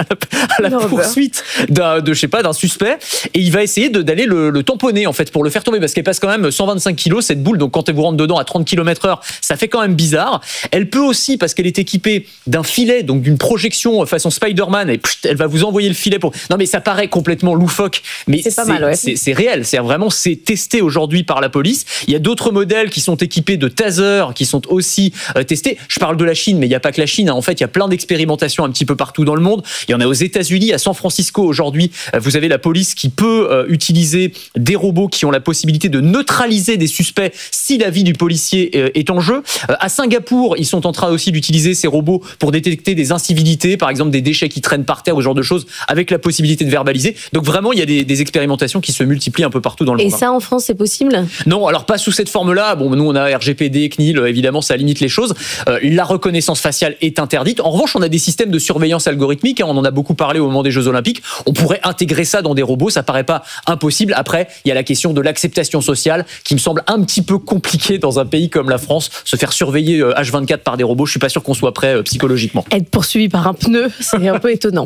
d'un suspect, et il va essayer d'aller le tamponner, en fait, pour le faire tomber, parce qu'elle passe quand même 125 kilos, cette boule, donc quand elle vous rentre dedans à 30 km/h, ça fait quand même bizarre. Elle peut aussi, parce qu'elle est équipée d'un filet, donc d'une projection façon Spider-Man, et elle va vous envoyer le filet pour... Non, mais ça paraît complètement loufoque, mais c'est réel, c'est testé aujourd'hui par la police. Il y a d'autres modèles qui sont équipés de tasers, qui sont aussi testés. Je parle de la Chine, mais il n'y a pas que la Chine, hein. En fait, il y a plein d'expérimentations un petit peu partout dans le monde. Il y en a aux États-Unis, à San Francisco aujourd'hui. Vous avez la police qui peut utiliser des robots qui ont la possibilité de neutraliser des suspects si la vie du policier est en jeu. À Singapour, ils sont en train aussi d'utiliser ces robots pour détecter des incivilités, par exemple des déchets qui traînent par terre, ou ce genre de choses, avec la possibilité de verbaliser. Donc vraiment, il y a des expérimentations qui se multiplient un peu partout dans le monde. Et ça, en France, c'est possible ? Non, alors pas sous cette forme-là. Bon, nous, on a RGPD, CNIL, évidemment, ça limite les choses. La reconnaissance faciale est interdite. En revanche, on a des systèmes de surveillance algorithmique. On en a beaucoup parlé au moment des Jeux Olympiques. On pourrait intégrer ça dans des robots. Ça paraît pas impossible. Après, il y a la question de l'acceptation sociale qui me semble un petit peu compliquée dans un pays comme la France. Se faire surveiller H24 par des robots, je suis pas sûr qu'on soit prêt psychologiquement. Être poursuivi par un pneu, c'est un peu étonnant.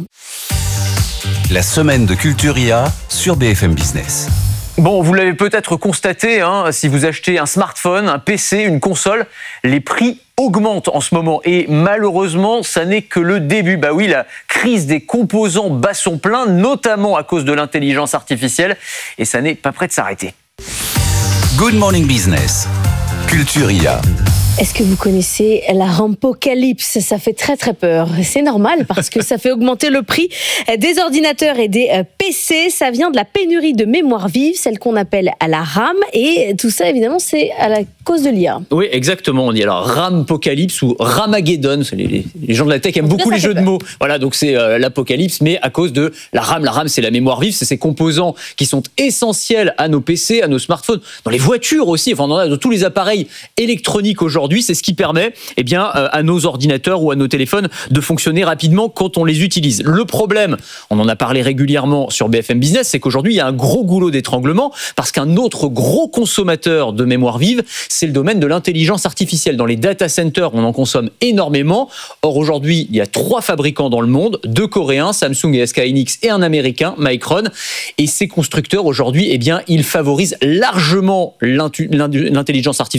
La semaine de Culturia sur BFM Business. Bon, vous l'avez peut-être constaté, hein, si vous achetez un smartphone, un PC, une console, les prix augmentent en ce moment. Et malheureusement, ça n'est que le début. Bah oui, la crise des composants bat son plein, notamment à cause de l'intelligence artificielle. Et ça n'est pas prêt de s'arrêter. Good Morning Business. Culturia. Est-ce que vous connaissez la Rampocalypse ? Ça fait très très peur. C'est normal parce que ça fait augmenter le prix des ordinateurs et des PC. Ça vient de la pénurie de mémoire vive, celle qu'on appelle à la RAM. Et tout ça, évidemment, c'est à la cause de l'IA. Oui, exactement. On dit alors Rampocalypse ou Ramageddon. Les gens de la tech aiment beaucoup les jeux de mots. Voilà, donc c'est l'apocalypse, mais à cause de la RAM. La RAM, c'est la mémoire vive. C'est ces composants qui sont essentiels à nos PC, à nos smartphones, dans les voitures aussi. Enfin, on en a dans tous les appareils électroniques aujourd'hui. C'est ce qui permet à nos ordinateurs ou à nos téléphones de fonctionner rapidement quand on les utilise. Le problème, on en a parlé régulièrement sur BFM Business, c'est qu'aujourd'hui, il y a un gros goulot d'étranglement parce qu'un autre gros consommateur de mémoire vive, c'est le domaine de l'intelligence artificielle. Dans les data centers, on en consomme énormément. Or, aujourd'hui, il y a 3 fabricants dans le monde, 2 Coréens, Samsung et SK Hynix, et un Américain, Micron. Et ces constructeurs, aujourd'hui, ils favorisent largement l'intelligence artificielle.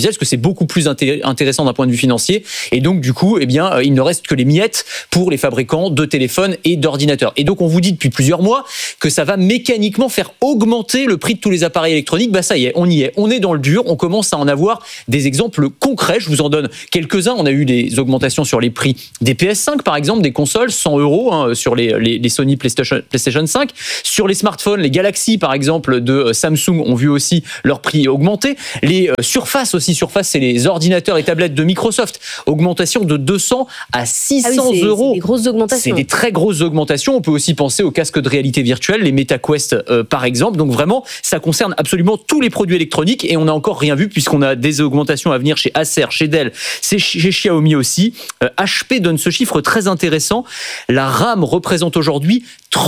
artificielle, parce que c'est beaucoup plus intéressant d'un point de vue financier. Et donc, du coup, il ne reste que les miettes pour les fabricants de téléphones et d'ordinateurs. Et donc, on vous dit depuis plusieurs mois que ça va mécaniquement faire augmenter le prix de tous les appareils électroniques. Ça y est, on y est. On est dans le dur. On commence à en avoir des exemples concrets. Je vous en donne quelques-uns. On a eu des augmentations sur les prix des PS5, par exemple, des consoles, 100 € sur les Sony PlayStation 5. Sur les smartphones, les Galaxy, par exemple, de Samsung ont vu aussi leur prix augmenter. Les Surface aussi. Surface, c'est les ordinateurs et tablettes de Microsoft. Augmentation de 200 à 600 €. C'est des grosses augmentations. C'est des très grosses augmentations. On peut aussi penser aux casques de réalité virtuelle, les MetaQuest, par exemple. Donc vraiment, ça concerne absolument tous les produits électroniques et on n'a encore rien vu puisqu'on a des augmentations à venir chez Acer, chez Dell, chez Xiaomi aussi. HP donne ce chiffre très intéressant. La RAM représente aujourd'hui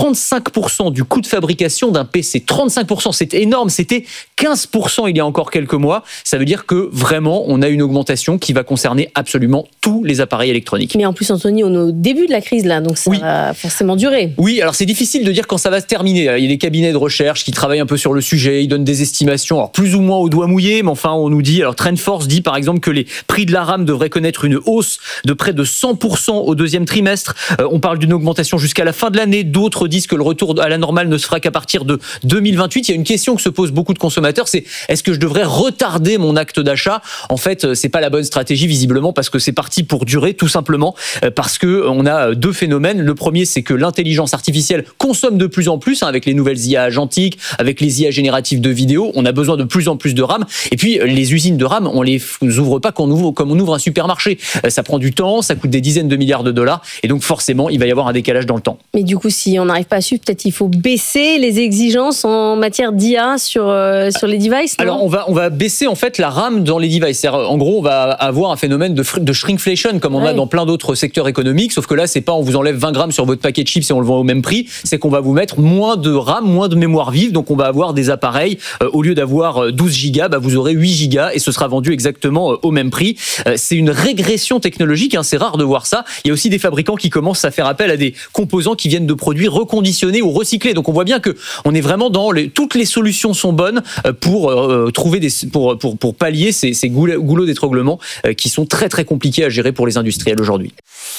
35% du coût de fabrication d'un PC. 35%, c'est énorme. C'était 15% il y a encore quelques mois. Ça veut dire que vraiment, on a une augmentation qui va concerner absolument tous les appareils électroniques. Mais en plus, Anthony, on est au début de la crise là, donc ça va forcément durer. Oui, alors c'est difficile de dire quand ça va se terminer. Il y a des cabinets de recherche qui travaillent un peu sur le sujet, ils donnent des estimations, alors plus ou moins au doigt mouillé, mais enfin on nous dit, alors TrendForce dit par exemple que les prix de la RAM devraient connaître une hausse de près de 100% au deuxième trimestre. On parle d'une augmentation jusqu'à la fin de l'année. D'autres disent que le retour à la normale ne se fera qu'à partir de 2028. Il y a une question que se posent beaucoup de consommateurs, c'est est-ce que je devrais retarder mon acte d'achat ? En fait, c'est pas la bonne stratégie visiblement parce que c'est parti pour durer tout simplement parce que on a deux phénomènes. Le premier, c'est que l'intelligence artificielle consomme de plus en plus avec les nouvelles IA agentiques, avec les IA génératives de vidéos. On a besoin de plus en plus de RAM. Et puis, les usines de RAM, on les ouvre pas comme on ouvre un supermarché. Ça prend du temps, ça coûte des dizaines de milliards de dollars. Et donc, forcément, il va y avoir un décalage dans le temps. Mais du coup, si on n'arrive pas à suivre, peut-être il faut baisser les exigences en matière d'IA sur les devices, non ? Alors, on va baisser en fait la RAM dans les devices. En gros, on va avoir un phénomène de shrinkflation comme on a dans plein d'autres secteurs économiques. Sauf que là, c'est pas on vous enlève 20 grammes sur votre paquet de chips et on le vend au même prix. C'est qu'on va vous mettre moins de RAM, moins de mémoire vive. Donc, on va avoir des appareils, au lieu d'avoir 12 gigas, vous aurez 8 gigas et ce sera vendu exactement au même prix. C'est une régression technologique, c'est rare de voir ça. Il y a aussi des fabricants qui commencent à faire appel à des composants qui viennent de produits reconditionnés ou recyclés. Donc on voit bien que on est vraiment dans toutes les solutions sont bonnes pour trouver pour pallier ces goulots d'étranglement qui sont très très compliqués à gérer pour les industriels aujourd'hui.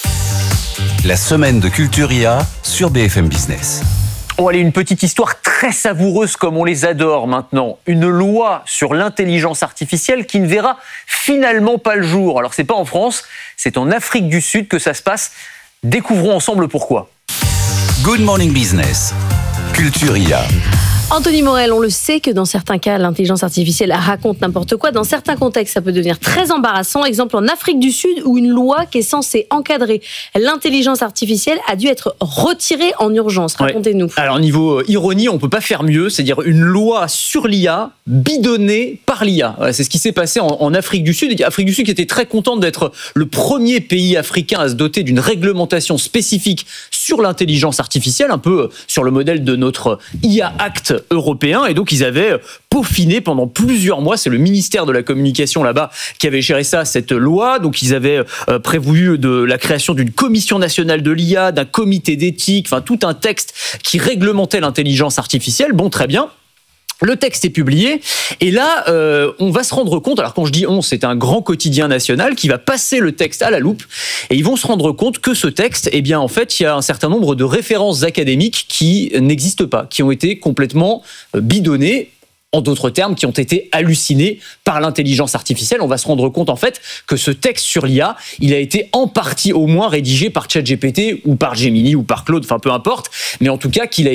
La semaine de Culture IA sur BFM Business. Oh, allez, une petite histoire très savoureuse comme on les adore maintenant. Une loi sur l'intelligence artificielle qui ne verra finalement pas le jour. Alors, c'est pas en France, c'est en Afrique du Sud que ça se passe. Découvrons ensemble pourquoi. Good Morning Business, Culture IA. Anthony Morel, on le sait que dans certains cas, l'intelligence artificielle raconte n'importe quoi. Dans certains contextes, ça peut devenir très embarrassant. Exemple en Afrique du Sud, où une loi qui est censée encadrer l'intelligence artificielle a dû être retirée en urgence. Racontez-nous. Ouais. Alors, niveau ironie, on peut pas faire mieux. C'est-à-dire une loi sur l'IA bidonnée par l'IA. C'est ce qui s'est passé en Afrique du Sud. Afrique du Sud qui était très contente d'être le premier pays africain à se doter d'une réglementation spécifique sur l'intelligence artificielle, un peu sur le modèle de notre IA Act européen, et donc ils avaient peaufiné pendant plusieurs mois, c'est le ministère de la communication là-bas qui avait géré ça, cette loi, donc ils avaient prévu de la création d'une commission nationale de l'IA, d'un comité d'éthique, enfin tout un texte qui réglementait l'intelligence artificielle. Bon, très bien. Le texte est publié et là, on va se rendre compte, alors quand je dis on, c'est un grand quotidien national qui va passer le texte à la loupe et ils vont se rendre compte que ce texte, eh bien en fait, il y a un certain nombre de références académiques qui n'existent pas, qui ont été complètement bidonnées. En d'autres termes, qui ont été hallucinés par l'intelligence artificielle. On va se rendre compte en fait que ce texte sur l'IA, il a été en partie au moins rédigé par ChatGPT ou par Gemini ou par Claude, enfin peu importe, mais en tout cas que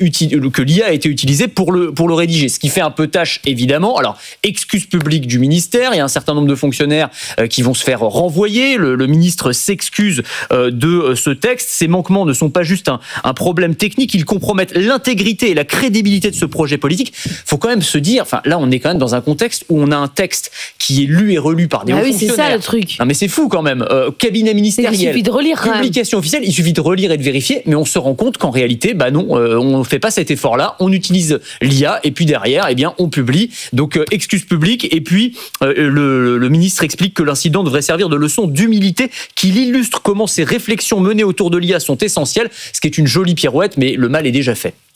l'IA a été utilisée pour le rédiger. Ce qui fait un peu tâche évidemment. Alors, excuse publique du ministère, il y a un certain nombre de fonctionnaires qui vont se faire renvoyer. Le ministre s'excuse de ce texte. Ces manquements ne sont pas juste un problème technique, ils compromettent l'intégrité et la crédibilité de ce projet politique. Faut quand même se dire, enfin là on est quand même dans un contexte où on a un texte qui est lu et relu par des hauts fonctionnaires. Oui, c'est ça le truc. Non mais c'est fou quand même. Cabinet ministériel, il suffit de relire, publication officielle, il suffit de relire et de vérifier, mais on se rend compte qu'en réalité, non, on ne fait pas cet effort-là. On utilise l'IA et puis derrière, eh bien, on publie. Donc excuse publique et puis le ministre explique que l'incident devrait servir de leçon d'humilité qu'il illustre comment ces réflexions menées autour de l'IA sont essentielles, ce qui est une jolie pirouette, mais le mal est déjà fait.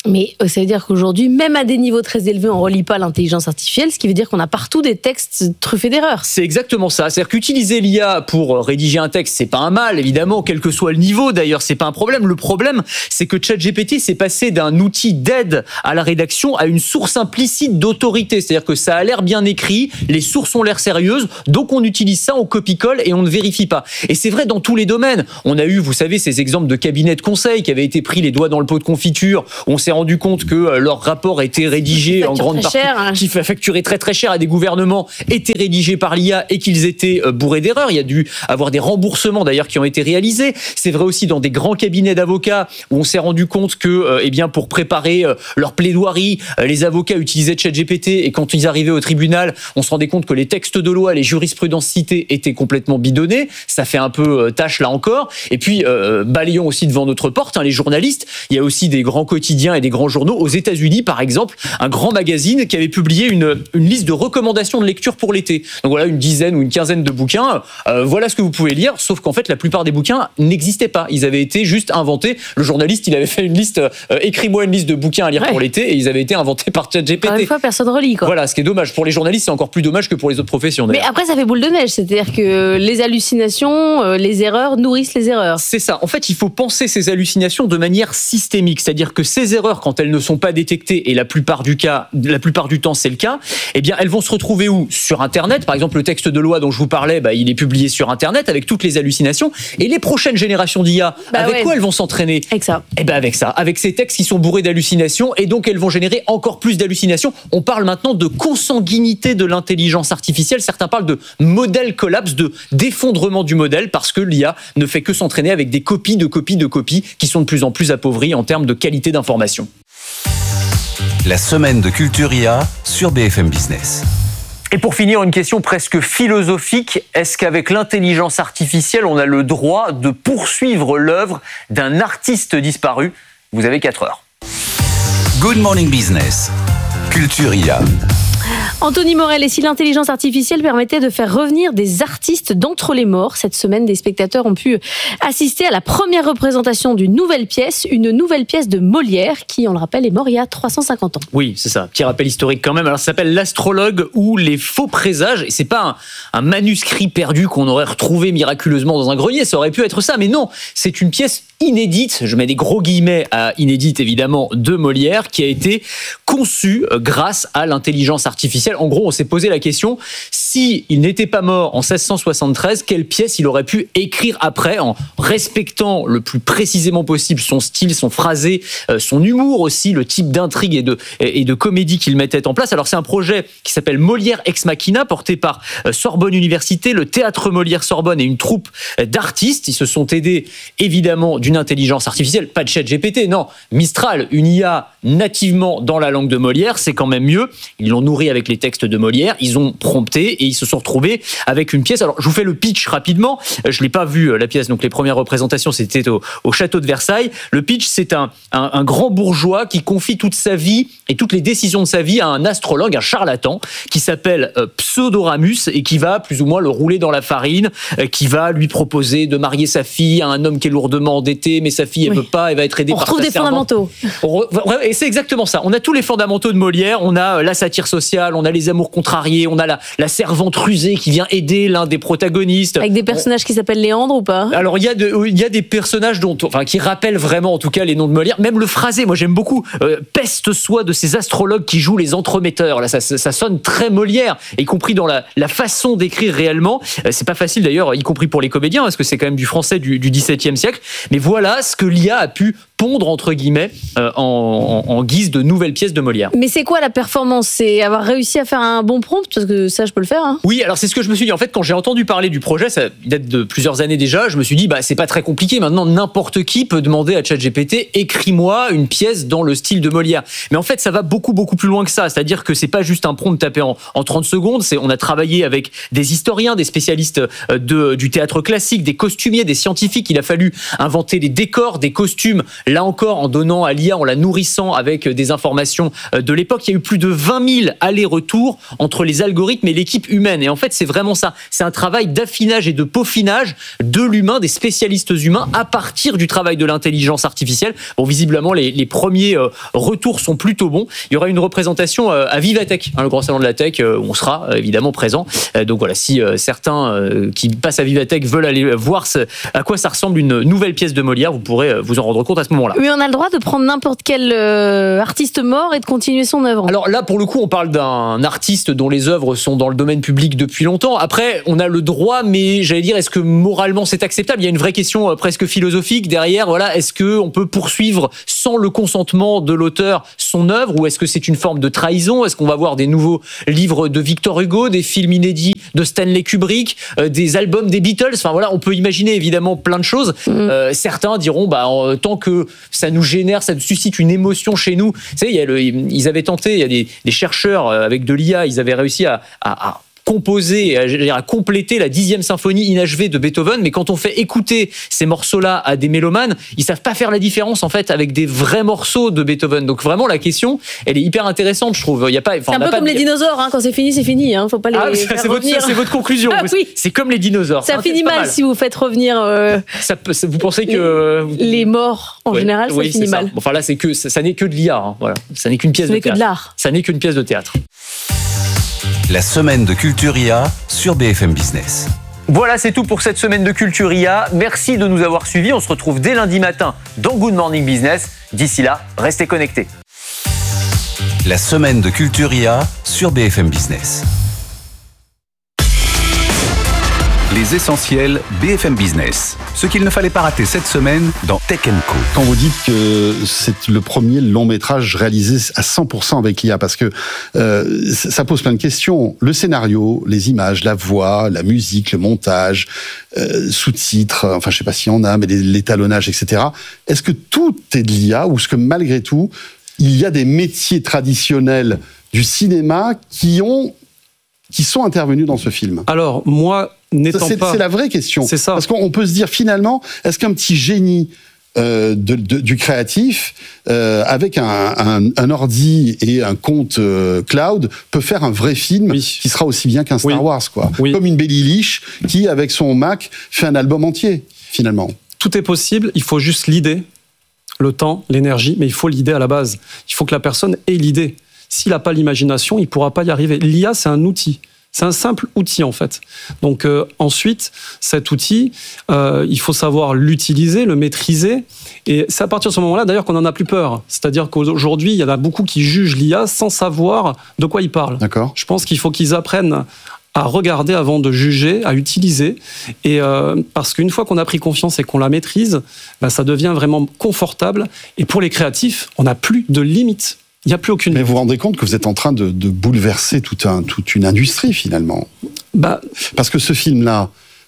Mais ça veut dire qu'aujourd'hui, même à des niveaux très élevés, on ne relie pas l'intelligence artificielle, ce qui veut dire qu'on a partout des textes truffés d'erreurs. C'est exactement ça. C'est-à-dire qu'utiliser l'IA pour rédiger un texte, c'est pas un mal, évidemment, quel que soit le niveau. D'ailleurs, c'est pas un problème. Le problème, c'est que ChatGPT s'est passé d'un outil d'aide à la rédaction à une source implicite d'autorité. C'est-à-dire que ça a l'air bien écrit, les sources ont l'air sérieuses, donc on utilise ça, on copie-colle et on ne vérifie pas. Et c'est vrai dans tous les domaines. On a eu, vous savez, ces exemples de cabinets de conseil qui avaient été pris les doigts dans le pot de confiture. On s'est rendu compte que leur rapport était rédigé en grande partie, qui facturait très très cher à des gouvernements, était rédigé par l'IA et qu'ils étaient bourrés d'erreurs. Il y a dû avoir des remboursements d'ailleurs qui ont été réalisés. C'est vrai aussi dans des grands cabinets d'avocats où on s'est rendu compte que, eh bien, pour préparer leur plaidoirie, les avocats utilisaient ChatGPT et quand ils arrivaient au tribunal, on se rendait compte que les textes de loi, les jurisprudences citées étaient complètement bidonnés. Ça fait un peu tâche là encore. Et puis, balayons aussi devant notre porte, les journalistes. Il y a aussi des grands quotidiens et des grands journaux. Aux États-Unis, par exemple, un grand magazine qui avait publié une liste de recommandations de lecture pour l'été. Donc voilà, une dizaine ou une quinzaine de bouquins. Voilà ce que vous pouvez lire, sauf qu'en fait, la plupart des bouquins n'existaient pas. Ils avaient été juste inventés. Le journaliste, il avait fait une liste, écris-moi une liste de bouquins à lire pour l'été, et ils avaient été inventés par ChatGPT. Une fois, personne relit, quoi. Voilà, ce qui est dommage. Pour les journalistes, c'est encore plus dommage que pour les autres professions. Mais après, ça fait boule de neige. C'est-à-dire que les hallucinations, les erreurs nourrissent les erreurs. C'est ça. En fait, il faut penser ces hallucinations de manière systémique. C'est-à-dire que ces erreurs, quand elles ne sont pas détectées, et la plupart du temps c'est le cas, eh bien elles vont se retrouver où ? Sur Internet. Par exemple, le texte de loi dont je vous parlais, il est publié sur Internet avec toutes les hallucinations. Et les prochaines générations d'IA, quoi elles vont s'entraîner ? Avec ça. Eh ben avec ça, avec ces textes qui sont bourrés d'hallucinations, et donc elles vont générer encore plus d'hallucinations. On parle maintenant de consanguinité de l'intelligence artificielle. Certains parlent de modèle collapse, de d'effondrement du modèle, parce que l'IA ne fait que s'entraîner avec des copies de copies de copies qui sont de plus en plus appauvries en termes de qualité d'information. La semaine de Culture IA sur BFM Business. Et pour finir, une question presque philosophique. Est-ce qu'avec l'intelligence artificielle, on a le droit de poursuivre l'œuvre d'un artiste disparu ? Vous avez 4 heures. Good Morning Business. Culture IA. Anthony Morel, et si l'intelligence artificielle permettait de faire revenir des artistes d'entre les morts ? Cette semaine, des spectateurs ont pu assister à la première représentation d'une nouvelle pièce de Molière, qui, on le rappelle, est mort il y a 350 ans. Oui, c'est ça. Petit rappel historique quand même. Alors, ça s'appelle L'Astrologue ou les faux présages. Et c'est pas un manuscrit perdu qu'on aurait retrouvé miraculeusement dans un grenier. Ça aurait pu être ça, mais non. C'est une pièce inédite, je mets des gros guillemets à inédite évidemment, de Molière, qui a été conçue grâce à l'intelligence artificielle. En gros, on s'est posé la question, s'il n'était pas mort en 1673, quelle pièce il aurait pu écrire après, en respectant le plus précisément possible son style, son phrasé, son humour aussi, le type d'intrigue et de comédie qu'il mettait en place. Alors c'est un projet qui s'appelle Molière Ex Machina, porté par Sorbonne Université, le Théâtre Molière Sorbonne et une troupe d'artistes. Ils se sont aidés évidemment d'une intelligence artificielle, pas de ChatGPT, non, Mistral, une IA nativement dans la langue de Molière, c'est quand même mieux. Ils l'ont nourri avec les textes de Molière, ils ont prompté et ils se sont retrouvés avec une pièce. Alors je vous fais le pitch rapidement, je l'ai pas vu la pièce, donc les premières représentations c'était au château de Versailles. Le pitch, c'est un grand bourgeois qui confie toute sa vie et toutes les décisions de sa vie à un astrologue, un charlatan qui s'appelle Pseudoramus et qui va plus ou moins le rouler dans la farine, qui va lui proposer de marier sa fille à un homme qui est lourdement endetté, mais sa fille elle veut pas, elle va être aidée par sa servante. On retrouve des fondamentaux. Et c'est exactement ça. On a tous les fondamentaux de Molière, on a la satire sociale, on a les amours contrariés, on a la servante rusée qui vient aider l'un des protagonistes. Avec des personnages qui s'appellent Léandre ou pas ? Alors il y a des personnages qui rappellent vraiment en tout cas les noms de Molière. Même le phrasé, moi j'aime beaucoup. Peste soit de ces astrologues qui jouent les entremetteurs. Là, ça sonne très Molière, y compris dans la façon d'écrire réellement. C'est pas facile d'ailleurs, y compris pour les comédiens, parce que c'est quand même du français du XVIIe siècle. Mais voilà ce que l'IA a pu pondre entre guillemets en guise de nouvelles pièces de Molière. Mais c'est quoi la performance ? C'est avoir réussi à faire un bon prompt ? Parce que ça, je peux le faire. Hein. Oui, alors c'est ce que je me suis dit. En fait, quand j'ai entendu parler du projet, ça date de plusieurs années déjà, je me suis dit, c'est pas très compliqué. Maintenant, n'importe qui peut demander à ChatGPT, écris-moi une pièce dans le style de Molière. Mais en fait, ça va beaucoup, beaucoup plus loin que ça. C'est-à-dire que c'est pas juste un prompt tapé en 30 secondes. On a travaillé avec des historiens, des spécialistes du théâtre classique, des costumiers, des scientifiques. Il a fallu inventer des décors, des costumes, là encore, en donnant à l'IA, en la nourrissant avec des informations de l'époque. Il y a eu plus de 20 000 allers-retours entre les algorithmes et l'équipe humaine. Et en fait, c'est vraiment ça. C'est un travail d'affinage et de peaufinage de l'humain, des spécialistes humains, à partir du travail de l'intelligence artificielle. Bon, visiblement, les premiers retours sont plutôt bons. Il y aura une représentation à Vivatech, le grand salon de la tech, où on sera évidemment présent. Donc voilà, si certains qui passent à Vivatech veulent aller voir à quoi ça ressemble une nouvelle pièce de Molière, vous pourrez vous en rendre compte à ce moment-là. Oui, on a le droit de prendre n'importe quel artiste mort et de continuer son œuvre. Alors là, pour le coup, on parle d'un artiste dont les œuvres sont dans le domaine public depuis longtemps. Après, on a le droit, mais j'allais dire, est-ce que moralement c'est acceptable ? Il y a une vraie question presque philosophique derrière. Voilà, est-ce qu'on peut poursuivre sans le consentement de l'auteur son œuvre, ou est-ce que c'est une forme de trahison ? Est-ce qu'on va voir des nouveaux livres de Victor Hugo, des films inédits de Stanley Kubrick, des albums des Beatles ? Enfin voilà, on peut imaginer évidemment plein de choses. Certains diront, tant que ça nous génère, ça nous suscite une émotion chez nous. Vous savez, ils avaient tenté, il y a des chercheurs avec de l'IA, ils avaient réussi à composer, à compléter la 10e symphonie inachevée de Beethoven, mais quand on fait écouter ces morceaux-là à des mélomanes, ils savent pas faire la différence en fait avec des vrais morceaux de Beethoven. Donc vraiment la question, elle est hyper intéressante, je trouve. Il y a pas, c'est un peu comme les dinosaures, quand c'est fini, c'est fini. Faut pas les faire revenir. C'est votre conclusion. Oui. C'est comme les dinosaures. Ça finit mal si vous faites revenir. Vous pensez que les morts en général, ça finit mal. Enfin là, c'est que ça n'est que de l'IA. Voilà, ça n'est qu'une pièce de théâtre. Que de l'art. Ça n'est qu'une pièce de théâtre. La semaine de Culture IA sur BFM Business. Voilà, c'est tout pour cette semaine de Culture IA. Merci de nous avoir suivis. On se retrouve dès lundi matin dans Good Morning Business. D'ici là, restez connectés. La semaine de Culture IA sur BFM Business. Les essentiels BFM Business. Ce qu'il ne fallait pas rater cette semaine dans Tech & Co. Quand vous dites que c'est le premier long métrage réalisé à 100% avec l'IA, parce que ça pose plein de questions. Le scénario, les images, la voix, la musique, le montage, sous-titres, enfin je sais pas s'il y en a, mais l'étalonnage, etc. Est-ce que tout est de l'IA, ou est-ce que malgré tout, il y a des métiers traditionnels du cinéma qui sont intervenus dans ce film? Alors, moi, c'est la vraie question. C'est ça. Parce qu'on peut se dire, finalement, est-ce qu'un petit génie du créatif, avec un ordi et un compte cloud, peut faire un vrai film qui sera aussi bien qu'un Star Wars, quoi. Comme une Billie Eilish qui, avec son Mac, fait un album entier, finalement. Tout est possible, il faut juste l'idée, le temps, l'énergie, mais il faut l'idée à la base. Il faut que la personne ait l'idée. S'il n'a pas l'imagination, il ne pourra pas y arriver. L'IA, c'est un outil. C'est un simple outil, en fait. Donc, ensuite, cet outil, il faut savoir l'utiliser, le maîtriser. Et c'est à partir de ce moment-là, d'ailleurs, qu'on n'en a plus peur. C'est-à-dire qu'aujourd'hui, il y en a beaucoup qui jugent l'IA sans savoir de quoi ils parlent. D'accord. Je pense qu'il faut qu'ils apprennent à regarder avant de juger, à utiliser. Et parce qu'une fois qu'on a pris confiance et qu'on la maîtrise, ça devient vraiment confortable. Et pour les créatifs, on n'a plus de limites. Il n'y a plus aucune... Mais vous vous rendez compte que vous êtes en train de bouleverser toute une industrie, finalement. Parce que ce film-là,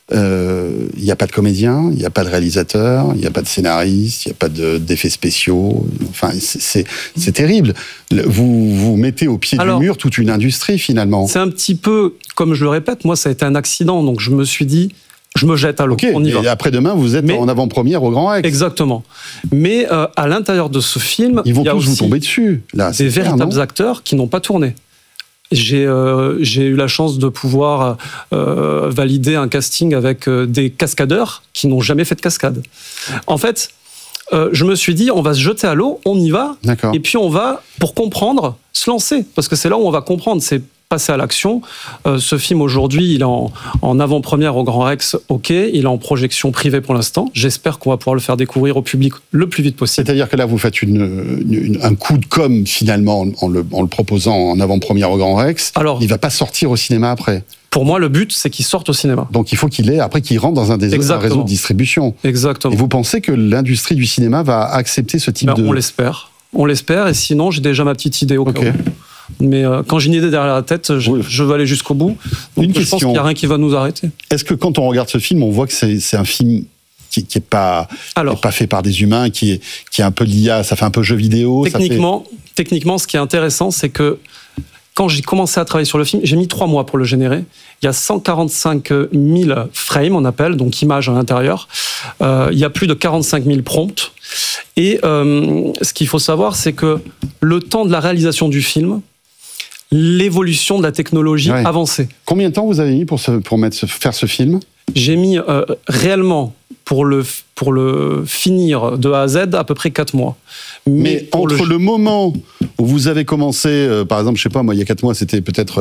il n'y a pas de comédien, il n'y a pas de réalisateur, il n'y a pas de scénariste, il n'y a pas d'effets spéciaux. Enfin, c'est terrible. Vous mettez au pied du mur toute une industrie, finalement. C'est un petit peu, comme je le répète, moi, ça a été un accident. Donc, je me suis dit... Je me jette à l'eau, on y va. Et après-demain, vous êtes en avant-première au Grand Rex. Exactement. Mais à l'intérieur de ce film, ils vont il y a tous aussi vous tomber dessus. Là, des véritables acteurs qui n'ont pas tourné. J'ai eu la chance de pouvoir valider un casting avec des cascadeurs qui n'ont jamais fait de cascade. En fait, je me suis dit, on va se jeter à l'eau, on y va, et puis on va, pour comprendre, se lancer. Parce que c'est là où on va comprendre, c'est passer à l'action. Ce film, aujourd'hui, il est en avant-première au Grand Rex, il est en projection privée pour l'instant. J'espère qu'on va pouvoir le faire découvrir au public le plus vite possible. C'est-à-dire que là, vous faites un coup de com', finalement, en le proposant en avant-première au Grand Rex. Alors, il ne va pas sortir au cinéma après. Pour moi, le but, c'est qu'il sorte au cinéma. Donc, il faut qu'il rentre dans un réseau de distribution. Exactement. Et vous pensez que l'industrie du cinéma va accepter ce type de... On l'espère. On l'espère, et sinon, j'ai déjà ma petite idée au cas où. Mais quand j'ai une idée derrière la tête, je veux aller jusqu'au bout. Donc je pense qu'il n'y a rien qui va nous arrêter. Est-ce que quand on regarde ce film, on voit que c'est un film qui n'est pas fait par des humains, qui est un peu l'IA, ça fait un peu jeu vidéo? Techniquement, ce qui est intéressant, c'est que quand j'ai commencé à travailler sur le film, j'ai mis 3 mois pour le générer. Il y a 145 000 frames, on appelle, donc images à l'intérieur. Il y a plus de 45 000 prompts. Et ce qu'il faut savoir, c'est que le temps de la réalisation du film, l'évolution de la technologie avancée. Combien de temps vous avez mis pour faire ce film ? J'ai mis réellement, pour le finir de A à Z, à peu près 4 mois. Mais entre le moment où vous avez commencé, par exemple, je sais pas, moi, il y a 4 mois, c'était peut-être,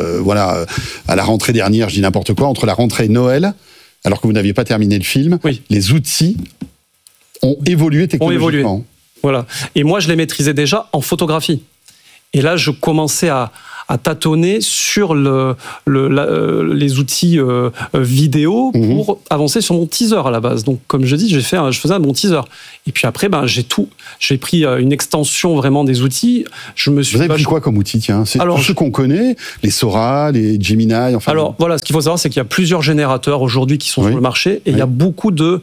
à la rentrée dernière, je dis n'importe quoi, entre la rentrée et Noël, alors que vous n'aviez pas terminé le film, les outils ont évolué technologiquement. Voilà. Et moi, je les maîtrisais déjà en photographie. Et là, je commençais à tâtonner sur les outils vidéo pour avancer sur mon teaser à la base. Donc, comme je dis, je faisais un bon teaser. Et puis après, j'ai pris une extension vraiment des outils. Vous avez pris quoi comme outil, tiens ? C'est tous ceux qu'on connaît, les Sora, les Gemini, enfin... Alors, voilà, ce qu'il faut savoir, c'est qu'il y a plusieurs générateurs aujourd'hui qui sont sur le marché, et il y a beaucoup de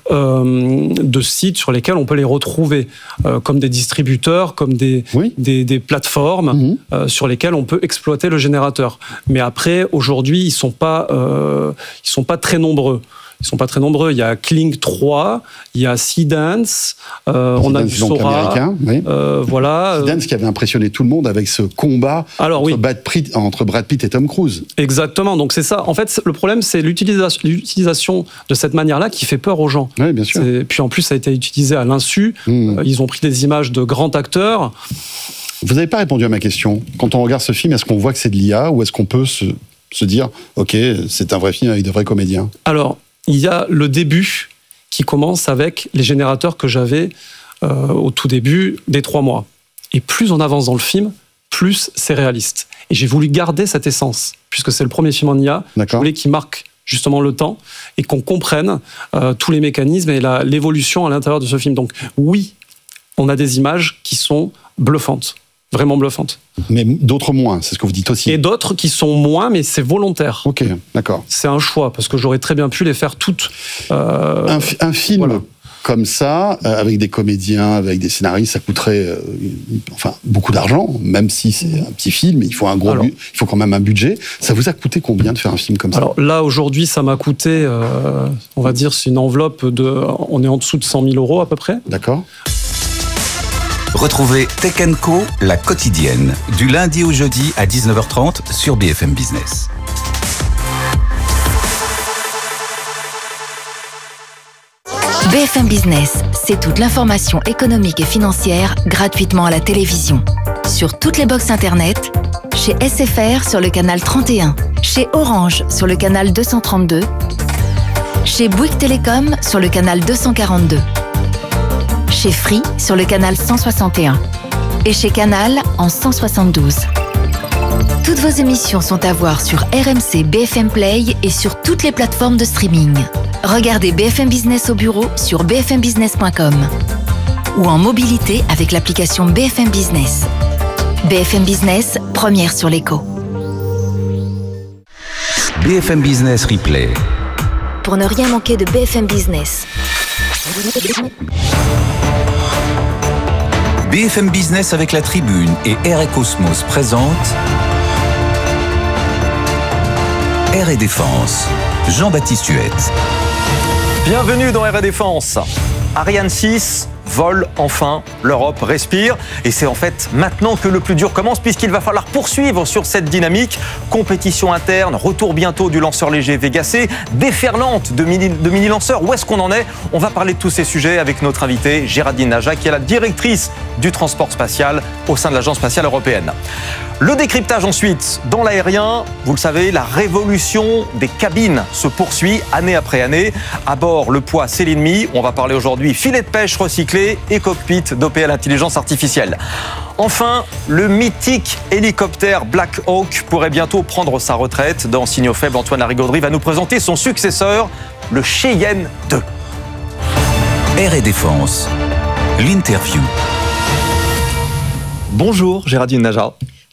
sites sur lesquels on peut les retrouver, comme des distributeurs, comme des plateformes sur lesquelles on peut exploiter le générateur. Mais après, aujourd'hui, ils sont pas très nombreux. Il y a Kling 3, il y a Seedance, on a du Sora. Américain, voilà. Seedance qui avait impressionné tout le monde avec ce combat entre Brad Pitt et Tom Cruise. Exactement. Donc c'est ça. En fait, le problème, c'est l'utilisation de cette manière-là qui fait peur aux gens. Oui, bien sûr. Puis en plus, ça a été utilisé à l'insu. Ils ont pris des images de grands acteurs. Vous n'avez pas répondu à ma question. Quand on regarde ce film, est-ce qu'on voit que c'est de l'IA ou est-ce qu'on peut se dire « Ok, c'est un vrai film avec de vrais comédiens » ? Alors, il y a le début qui commence avec les générateurs que j'avais au tout début des 3 mois. Et plus on avance dans le film, plus c'est réaliste. Et j'ai voulu garder cette essence, puisque c'est le premier film en IA. Je voulais qu'il marque justement le temps et qu'on comprenne tous les mécanismes et l'évolution à l'intérieur de ce film. Donc oui, on a des images qui sont bluffantes. Vraiment bluffante. Mais d'autres moins, c'est ce que vous dites aussi. Et d'autres qui sont moins, mais c'est volontaire. Ok, d'accord. C'est un choix, parce que j'aurais très bien pu les faire toutes. Un film comme ça, avec des comédiens, avec des scénaristes, ça coûterait beaucoup d'argent, même si c'est un petit film, il faut il faut quand même un budget. Ça vous a coûté combien de faire un film comme ça ? Alors là, aujourd'hui, ça m'a coûté, on va dire, c'est une enveloppe on est en dessous de 100 000 € à peu près. D'accord. Retrouvez Tech & Co, la quotidienne, du lundi au jeudi à 19h30 sur BFM Business. BFM Business, c'est toute l'information économique et financière gratuitement à la télévision. Sur toutes les box internet, chez SFR sur le canal 31, chez Orange sur le canal 232, chez Bouygues Télécom sur le canal 242. Chez Free sur le canal 161 et chez Canal en 172. Toutes vos émissions sont à voir sur RMC BFM Play et sur toutes les plateformes de streaming. Regardez BFM Business au bureau sur bfmbusiness.com ou en mobilité avec l'application BFM Business. BFM Business, première sur l'écho. BFM Business Replay. Pour ne rien manquer de BFM Business. BFM Business avec la Tribune et Air et Cosmos présente Air et Défense. Jean-Baptiste Huette. Bienvenue dans Air et Défense. Ariane 6 vole enfin, l'Europe respire et c'est en fait maintenant que le plus dur commence puisqu'il va falloir poursuivre sur cette dynamique. Compétition interne, retour bientôt du lanceur léger Vega C, déferlante de mini-lanceurs. Où est-ce qu'on en est ? On va parler de tous ces sujets avec notre invitée Géraldine Naja qui est la directrice du transport spatial au sein de l'Agence spatiale européenne. Le décryptage ensuite, dans l'aérien, vous le savez, la révolution des cabines se poursuit année après année. À bord, le poids, c'est l'ennemi. On va parler aujourd'hui filet de pêche recyclé et cockpit dopé à l'intelligence artificielle. Enfin, le mythique hélicoptère Black Hawk pourrait bientôt prendre sa retraite. Dans Signaux faibles, Antoine Larigauderie va nous présenter son successeur, le Cheyenne 2. Air et Défense, l'interview. Bonjour Géraldine Naja.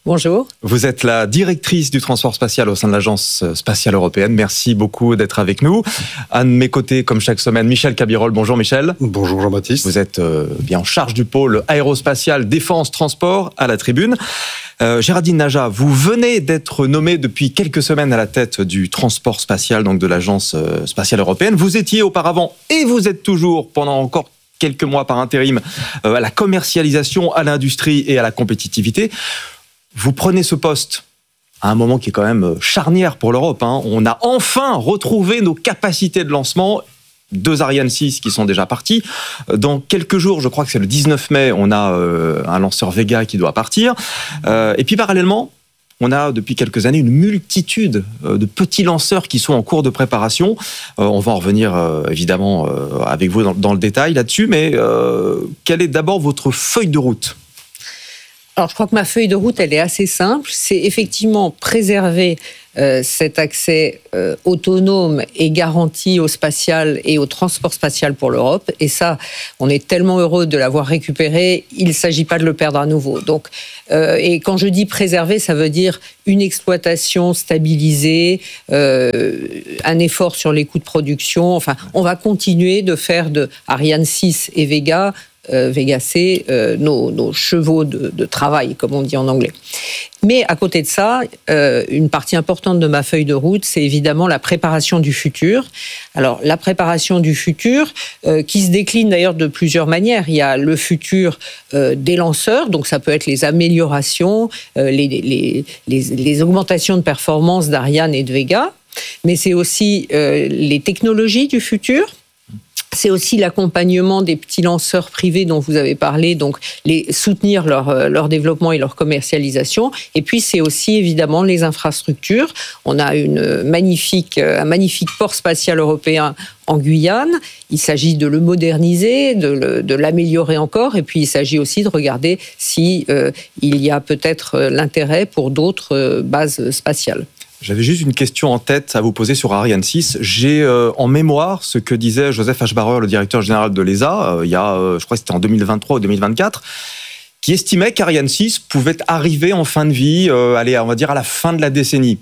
Bonjour. Vous êtes la directrice du transport spatial au sein de l'Agence spatiale européenne. Merci beaucoup d'être avec nous. À mes côtés, comme chaque semaine, Michel Cabirol. Bonjour Michel. Bonjour Jean-Baptiste. Vous êtes bien en charge du pôle aérospatial défense transport à la tribune. Géraldine Naja, vous venez d'être nommée depuis quelques semaines à la tête du transport spatial, donc de l'Agence spatiale européenne. Vous étiez auparavant, et vous êtes toujours pendant encore quelques mois par intérim, à la commercialisation, à l'industrie et à la compétitivité. Vous prenez ce poste à un moment qui est quand même charnière pour l'Europe. On a enfin retrouvé nos capacités de lancement. 2 Ariane 6 qui sont déjà partis. Dans quelques jours, je crois que c'est le 19 mai, on a un lanceur Vega qui doit partir. Et puis parallèlement, on a depuis quelques années une multitude de petits lanceurs qui sont en cours de préparation. On va en revenir évidemment avec vous dans le détail là-dessus, mais quelle est d'abord votre feuille de route ? Alors, je crois que ma feuille de route, elle est assez simple. C'est effectivement préserver cet accès autonome et garanti au spatial et au transport spatial pour l'Europe. Et ça, on est tellement heureux de l'avoir récupéré, il ne s'agit pas de le perdre à nouveau. Donc, et quand je dis préserver, ça veut dire une exploitation stabilisée, un effort sur les coûts de production. Enfin, on va continuer de faire de Ariane 6 et Vega C, nos chevaux de travail, comme on dit en anglais. Mais à côté de ça, une partie importante de ma feuille de route, c'est évidemment la préparation du futur. Alors, la préparation du futur, qui se décline d'ailleurs de plusieurs manières. Il y a le futur des lanceurs, donc ça peut être les améliorations, les augmentations de performance d'Ariane et de Vega, mais c'est aussi les technologies du futur. C'est aussi l'accompagnement des petits lanceurs privés dont vous avez parlé, donc soutenir leur développement et leur commercialisation. Et puis, c'est aussi évidemment les infrastructures. On a un magnifique port spatial européen en Guyane. Il s'agit de le moderniser, de l'améliorer encore. Et puis, il s'agit aussi de regarder si il y a peut-être l'intérêt pour d'autres bases spatiales. J'avais juste une question en tête à vous poser sur Ariane 6. J'ai en mémoire ce que disait Joseph Aschbacher, le directeur général de l'ESA, il y a, je crois que c'était en 2023 ou 2024, qui estimait qu'Ariane 6 pouvait arriver en fin de vie, on va dire à la fin de la décennie.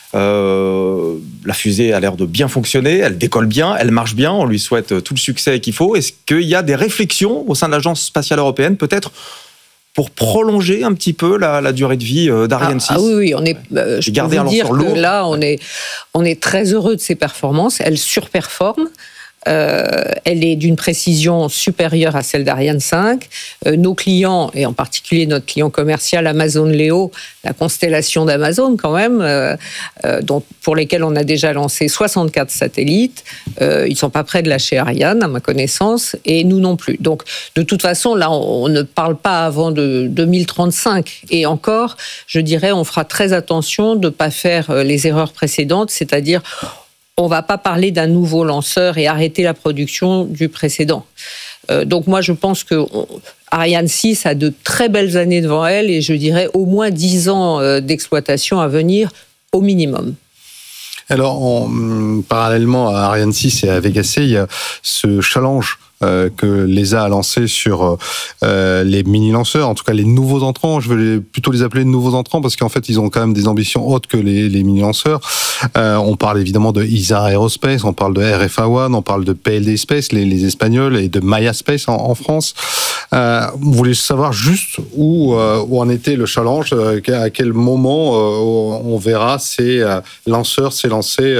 La fusée a l'air de bien fonctionner, elle décolle bien, elle marche bien, on lui souhaite tout le succès qu'il faut. Est-ce qu'il y a des réflexions au sein de l'Agence spatiale européenne, peut-être pour prolonger un petit peu la durée de vie d'Ariane 6. Oui, on est. Je peux vous dire que là, on est très heureux de ses performances. Elle surperforme. Elle est d'une précision supérieure à celle d'Ariane 5. Nos clients, et en particulier notre client commercial Amazon Leo, la constellation d'Amazon quand même, pour lesquels on a déjà lancé 64 satellites, ils ne sont pas prêts de lâcher Ariane, à ma connaissance, et nous non plus. Donc, de toute façon, là, on ne parle pas avant de 2035. Et encore, je dirais, on fera très attention de ne pas faire les erreurs précédentes, c'est-à-dire on ne va pas parler d'un nouveau lanceur et arrêter la production du précédent. Donc moi, je pense que Ariane 6 a de très belles années devant elle et je dirais au moins 10 ans d'exploitation à venir au minimum. Alors, parallèlement à Ariane 6 et à Vega C, il y a ce challenge que l'ESA a lancé sur les mini-lanceurs, en tout cas les nouveaux entrants. Je vais plutôt les appeler nouveaux entrants parce qu'en fait, ils ont quand même des ambitions hautes que les mini-lanceurs. On parle évidemment de ESA Aerospace, on parle de RFA One, on parle de PLD Space, les Espagnols, et de Maya Space en France. Vous voulez savoir juste où en était le challenge, à quel moment on verra ces lanceurs s'élancer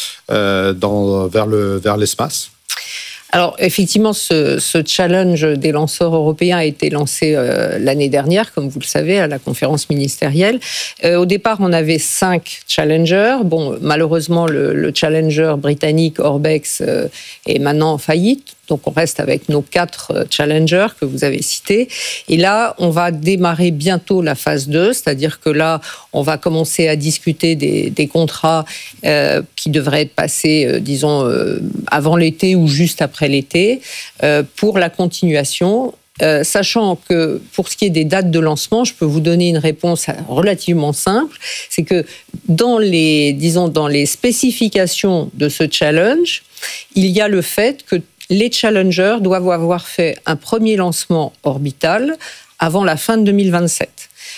vers l'espace? Alors, effectivement, ce challenge des lanceurs européens a été lancé l'année dernière, comme vous le savez, à la conférence ministérielle. Au départ, on avait 5 challengers. Bon, malheureusement, le challenger britannique Orbex est maintenant en faillite. Donc, on reste avec nos 4 challengers que vous avez cités. Et là, on va démarrer bientôt la phase 2, c'est-à-dire que là, on va commencer à discuter des contrats qui devraient être passés, disons, avant l'été ou juste après l'été, pour la continuation. Sachant que pour ce qui est des dates de lancement, je peux vous donner une réponse relativement simple. C'est que dans les spécifications de ce challenge, il y a le fait que les challengers doivent avoir fait un premier lancement orbital avant la fin de 2027.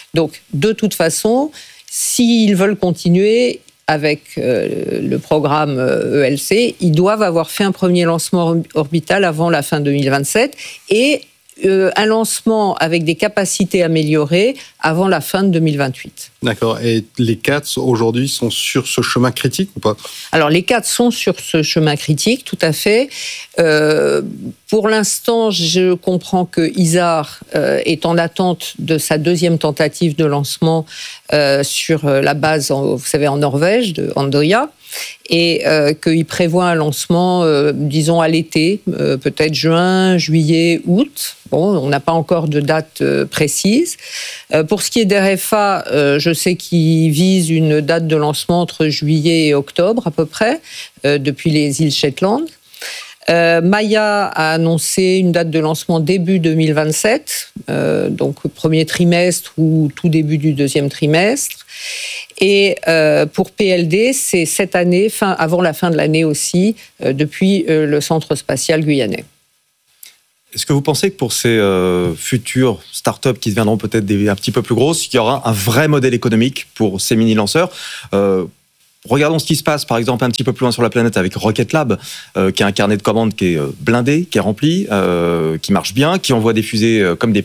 Donc, de toute façon, s'ils veulent continuer avec le programme ELC, ils doivent avoir fait un premier lancement orbital avant la fin 2027 et un lancement avec des capacités améliorées avant la fin de 2028. D'accord. Et les 4 aujourd'hui sont sur ce chemin critique ou pas ? Alors les 4 sont sur ce chemin critique, tout à fait. Pour l'instant, je comprends que ISAR est en attente de sa deuxième tentative de lancement sur la base, vous savez, en Norvège, de Andøya. Et qu'il prévoit un lancement, disons, à l'été, peut-être juin, juillet, août. Bon, on n'a pas encore de date précise. Pour ce qui est d'RFA, je sais qu'ils visent une date de lancement entre juillet et octobre, à peu près, depuis les îles Shetland. Maya a annoncé une date de lancement début 2027, donc premier trimestre ou tout début du deuxième trimestre. Et pour PLD, c'est cette année, avant la fin de l'année aussi, depuis le centre spatial guyanais. Est-ce que vous pensez que pour ces futures startups qui deviendront peut-être un petit peu plus grosses, il y aura un vrai modèle économique pour ces mini-lanceurs ? Regardons ce qui se passe, par exemple, un petit peu plus loin sur la planète avec Rocket Lab, qui a un carnet de commandes qui est blindé, qui est rempli, qui marche bien, qui envoie des fusées comme des